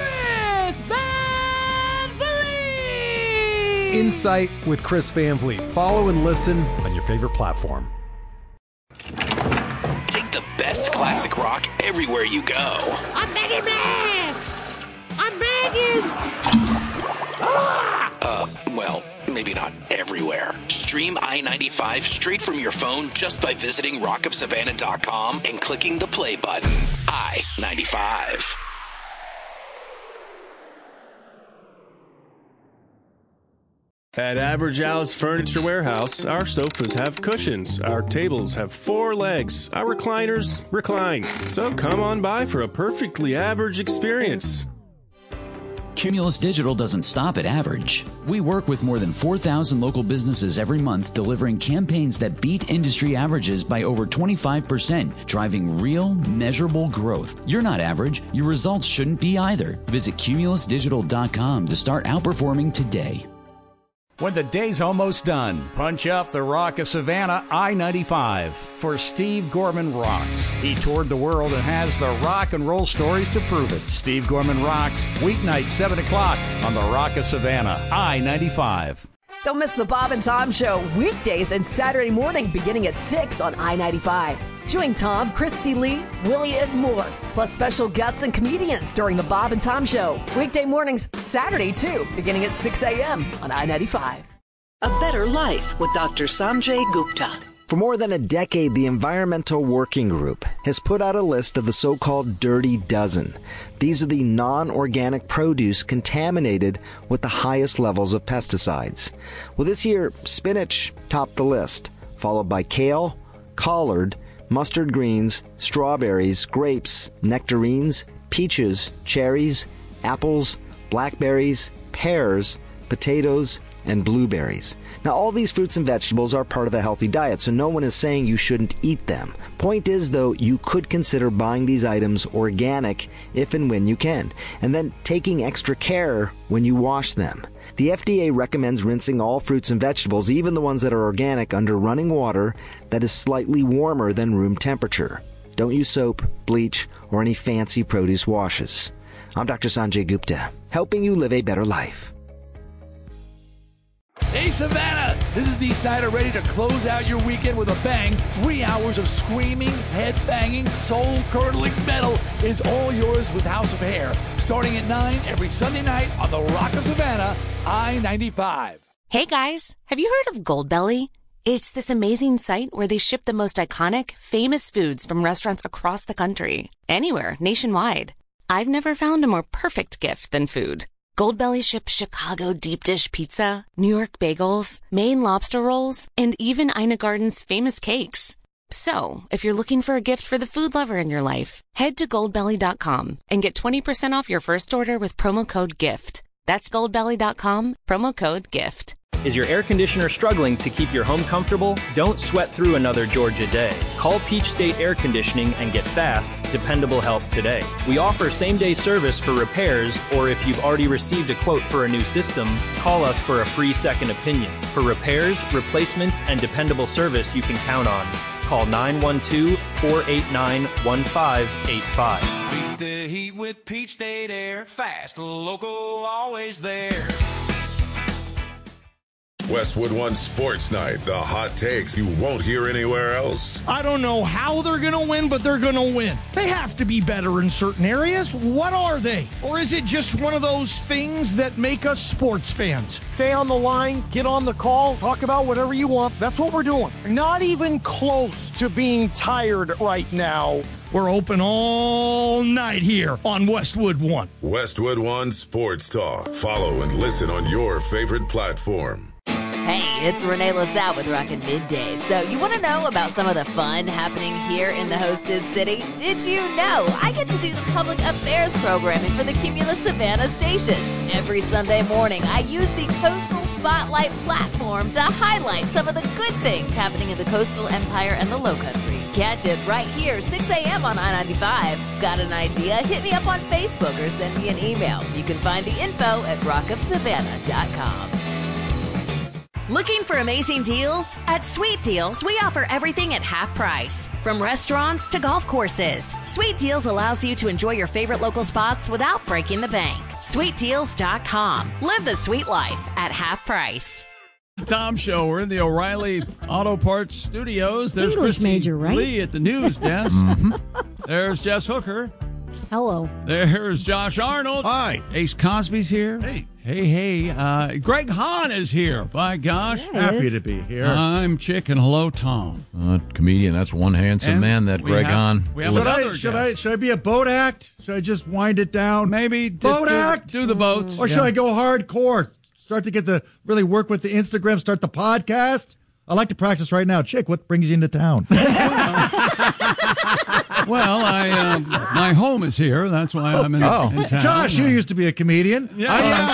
Van Vliet! Insight with Chris Van Vliet. Follow and listen on your favorite platform. Best classic rock everywhere you go. I'm begging, man! I'm begging! Ah! Uh, well, maybe not everywhere. Stream I ninety-five straight from your phone just by visiting rock of savannah dot com and clicking the play button. I ninety-five. At Average Al's Furniture Warehouse, our sofas have cushions, our tables have four legs, our recliners recline. So come on by for a perfectly average experience. Cumulus Digital doesn't stop at average. We work with more than four thousand local businesses every month, delivering campaigns that beat industry averages by over twenty-five percent, driving real, measurable growth. You're not average. Your results shouldn't be either. Visit cumulus digital dot com to start outperforming today. When the day's almost done, punch up the Rock of Savannah I ninety-five for Steve Gorman Rocks. He toured the world and has the rock and roll stories to prove it. Steve Gorman Rocks, weeknight seven o'clock on the Rock of Savannah I ninety-five. Don't miss the Bob and Tom Show weekdays and Saturday morning beginning at six on I ninety-five. Join Tom, Christy Lee, Willie, and more, plus special guests and comedians during the Bob and Tom Show. Weekday mornings, Saturday too, beginning at six a.m. on I ninety-five. A Better Life with Doctor Sanjay Gupta. For more than a decade, the Environmental Working Group has put out a list of the so-called Dirty Dozen. These are the non-organic produce contaminated with the highest levels of pesticides. Well, this year, spinach topped the list, followed by kale, collard, mustard greens, strawberries, grapes, nectarines, peaches, cherries, apples, blackberries, pears, potatoes, and blueberries. Now, all these fruits and vegetables are part of a healthy diet, so no one is saying you shouldn't eat them. Point is, though, you could consider buying these items organic if and when you can, and then taking extra care when you wash them. The F D A recommends rinsing all fruits and vegetables, even the ones that are organic, under running water that is slightly warmer than room temperature. Don't use soap, bleach, or any fancy produce washes. I'm Doctor Sanjay Gupta, helping you live a better life. Hey, Savannah! This is Dee Snider, ready to close out your weekend with a bang. Three hours of screaming, head-banging, soul-curdling metal is all yours with House of Hair. Starting at nine every Sunday night on the Rock of Savannah, I ninety-five. Hey, guys. Have you heard of Goldbelly? It's this amazing site where they ship the most iconic, famous foods from restaurants across the country. Anywhere, nationwide. I've never found a more perfect gift than food. Goldbelly ships Chicago deep dish pizza, New York bagels, Maine lobster rolls, and even Ina Garden's famous cakes. So, if you're looking for a gift for the food lover in your life, head to goldbelly dot com and get twenty percent off your first order with promo code GIFT. That's goldbelly dot com, promo code GIFT. Is your air conditioner struggling to keep your home comfortable? Don't sweat through another Georgia day. Call Peach State Air Conditioning and get fast, dependable help today. We offer same-day service for repairs, or if you've already received a quote for a new system, call us for a free second opinion. For repairs, replacements, and dependable service you can count on, call nine one two, four eight nine, one five eight five. Beat the heat with Peach State Air. Fast, local, always there. Westwood One Sports Night. The hot takes you won't hear anywhere else. I don't know how they're going to win, but they're going to win. They have to be better in certain areas. What are they? Or is it just one of those things that make us sports fans? Stay on the line, get on the call, talk about whatever you want. That's what we're doing. Not even close to being tired right now. We're open all night here on Westwood One. Westwood One Sports Talk. Follow and listen on your favorite platform. Hey, it's Renee LaSalle with Rockin' Midday. So you want to know about some of the fun happening here in the hostess city? Did you know I get to do the public affairs programming for the Cumulus Savannah stations? Every Sunday morning, I use the Coastal Spotlight platform to highlight some of the good things happening in the coastal empire and the Lowcountry. Catch it right here, six a.m. on I ninety-five. Got an idea? Hit me up on Facebook or send me an email. You can find the info at rock of savannah dot com. Looking for amazing deals? At Sweet Deals, we offer everything at half price. From restaurants to golf courses, Sweet Deals allows you to enjoy your favorite local spots without breaking the bank. sweet deals dot com. Live the sweet life at half price. Tom Show. We're in the O'Reilly Auto Parts Studios. There's English Christy major, right? Lee at the news desk. mm-hmm. There's Jess Hooker. Hello. There's Josh Arnold. Hi. Ace Cosby's here. Hey. Hey, hey. Uh, Greg Hahn is here. By gosh. Yes. Happy to be here. I'm Chick, and hello, Tom. Uh, comedian, that's one handsome And man, that we Greg have- Hahn. we have Should another I, should guest. I should I be a boat act? Should I just wind it down? Maybe boat do, act, do the boats. or should Yeah. I go hardcore? Start to get the really work with the Instagram. Start the podcast. I like to practice right now. Chick, what brings you into town? Well, I uh, my home is here. That's why I'm in, oh. in town. Josh, you used to be a comedian. Yeah.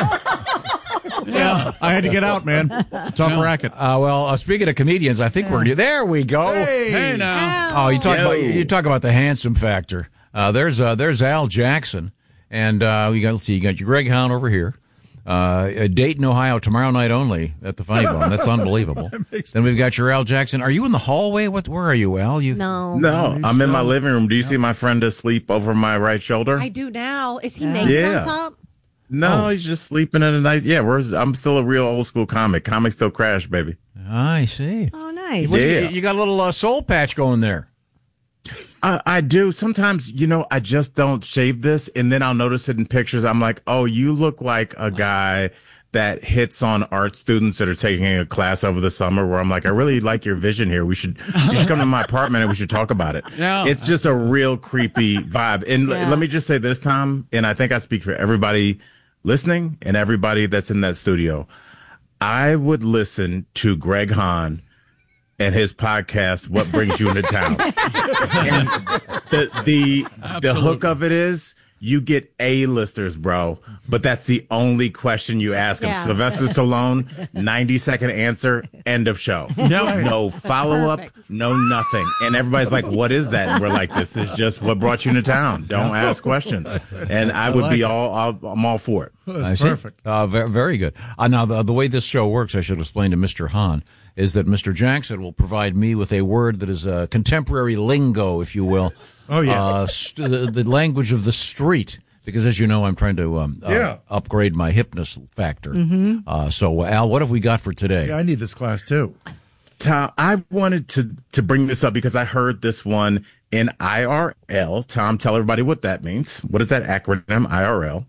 I, uh, yeah. I had to get out, man. It's a tough yeah. racket. Uh, well, uh, speaking of comedians, I think yeah. we're there. We go. Hey, hey now. Oh, you talk Yo. about you talk about the handsome factor. Uh, there's uh, there's Al Jackson, and uh, we got let's see, you got your Greg Hahn over here. Uh, Dayton, Ohio, tomorrow night only at the Funny Bone. That's unbelievable. that then we've got your Al Jackson. Are you in the hallway? What? Where are you, Al? You? No. No, I'm in my living room. Do you see my friend asleep over my right shoulder? I do now. Is he Yeah. naked Yeah. on top? No, Oh. he's just sleeping in a nice. Yeah, we're, I'm still a real old school comic. Comics still crash, baby. I see. Oh, nice. What, Yeah. you, you got a little uh, soul patch going there. I, I do. Sometimes, you know, I just don't shave this, and then I'll notice it in pictures. I'm like, oh, you look like a guy that hits on art students that are taking a class over the summer, where I'm like, I really like your vision here. We should, you should come to my apartment and we should talk about it. Yeah. It's just a real creepy vibe. And l- Yeah. let me just say this, Tom, and I think I speak for everybody listening and everybody that's in that studio. I would listen to Greg Hahn and his podcast, What Brings You Into Town. And the the the hook of it is you get A-listers, bro, but that's the only question you ask them. Yeah. Sylvester Stallone, ninety second answer, end of show. Yep. No follow-up, no nothing. And everybody's like, what is that? And we're like, this is just what brought you into town. Don't ask questions. And I would be all, all, I'm all for it. That's I see. perfect. Uh, very, very good. Uh, now, the, the way this show works, I should explain to Mister Hahn, is that Mister Jackson will provide me with a word that is a contemporary lingo, if you will. Oh, yeah. Uh, st- the, the language of the street. Because, as you know, I'm trying to um, uh, Yeah. upgrade my hipness factor. Mm-hmm. Uh, so, Al, what have we got for today? Yeah, I need this class too. Tom, I wanted to, to bring this up because I heard this one in I R L. Tom, tell everybody what that means. What is that acronym, I R L?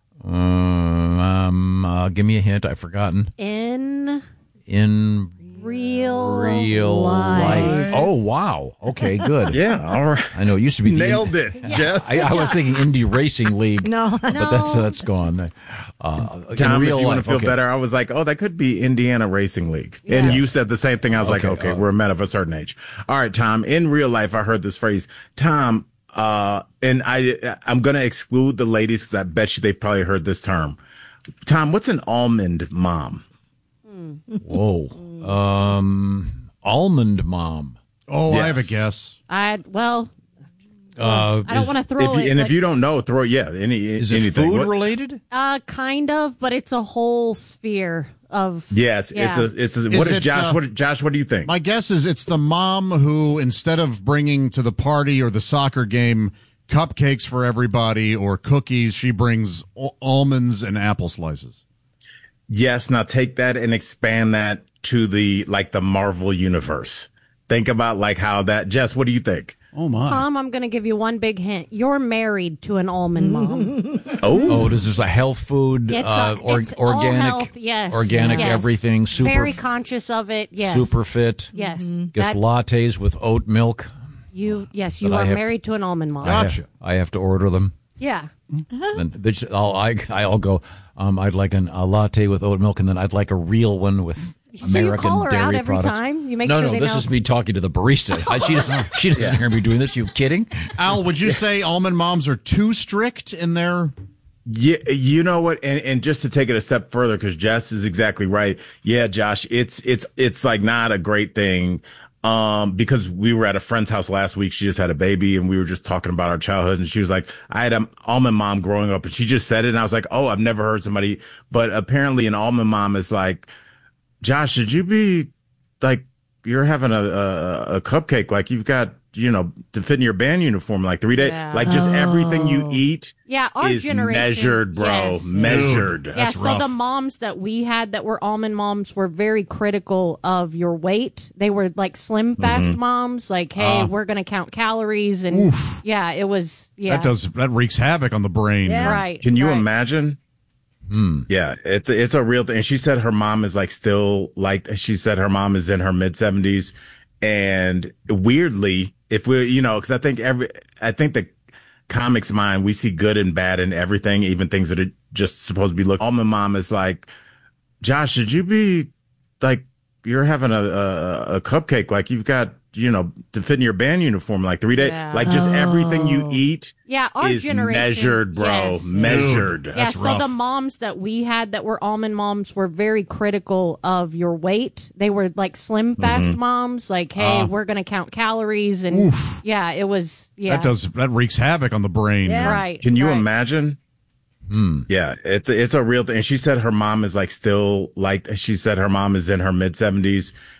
Um, um, uh, give me a hint. I've forgotten. In In real, real life. life. Oh, wow. Okay, good. Yeah, all right. I know it used to be the Nailed it, Jess. I, I was thinking Indie Racing League. No, but no. that's that's gone. Uh, in Tom, real if you want life, to feel okay. better, I was like, oh, that could be Indiana Racing League. And Yeah. you said the same thing. I was like, Okay, okay, uh, we're men of a certain age. All right, Tom, in real life, I heard this phrase. Tom, uh, and I, I'm going to exclude the ladies because I bet you they've probably heard this term. Tom, what's an almond mom? Whoa. Um, almond mom. Oh, I have a Yes. guess. I well, Uh, I don't is- want to throw If you, it. and but, if you don't know, throw, yeah, any, Is it anything. food What- related? uh, kind of, but it's a whole sphere of. Yes, Yeah. it's a, it's a, Is what is it, Josh, uh, what, Josh, what do you think? My guess is it's the mom who, instead of bringing to the party or the soccer game, cupcakes for everybody or cookies. She brings al- almonds and apple slices. Yes. Now take that and expand that to the, like the Marvel universe. Think about like how that, Jess, what do you think? Oh my. Tom, I'm going to give you one big hint. You're married to an almond mom. Oh, oh, this is a health food, It's uh, a- or, it's all organic, health, yes. organic Yes. everything, super, Very conscious of it. Yes. super fit. Yes. Guess That- lattes with oat milk. You yes, you But I are have- married to an almond mom. I have, I have to order them. Yeah. Then they just- I'll, I, I'll go. Um, I'd like an, a latte with oat milk, and then I'd like a real one with So you American call her dairy out every products. time? You make no, sure no. they This know? is me talking to the barista. I, she doesn't. She doesn't Yeah. hear me doing this. You kidding? Al, would you say almond moms are too strict in their? Yeah, you know what, and, and just to take it a step further, because Jess is exactly right. Yeah, Josh, it's it's it's like not a great thing. Um, because we were at a friend's house last week. She just had a baby and we were just talking about our childhood. And she was like, I had an almond mom growing up, and she just said it. And I was like, oh, I've never heard somebody, but apparently an almond mom is like, Josh, should you be like, you're having a, a, a cupcake, like you've got, you know, to fit in your band uniform, like three days, Yeah. like just everything you eat Yeah, our is generation measured, bro, yes. measured. Yeah, so the moms that we had that were almond moms were very critical of your weight. They were like slim fast Mhm. moms, like, hey, Ah. we're going to count calories. And Oof. yeah, it was, yeah. That does that wreaks havoc on the brain. Yeah. Right. Can you right. imagine? Yeah, it's a, it's a real thing. And she said her mom is like still like, she said her mom is in her mid seventies. And weirdly, if we, you know, cause I think every, I think the comics mind, we see good and bad in everything, even things that are just supposed to be look. Almond mom is like, Josh, should you be like, you're having a, a, a cupcake, like you've got, you know, to fit in your band uniform, like three days, Yeah. like just everything you eat Yeah, our is generation measured, bro, yes. measured. Yeah, so the moms that we had that were almond moms were very critical of your weight. They were like slim fast Mhm. moms, like, hey, Ah. we're going to count calories. And Oof. yeah, it was, yeah. That does that wreaks havoc on the brain. Yeah. Right. Can you right. imagine? Yeah, it's a, it's a real thing. And she said her mom is like still like, she said her mom is in her mid seventies.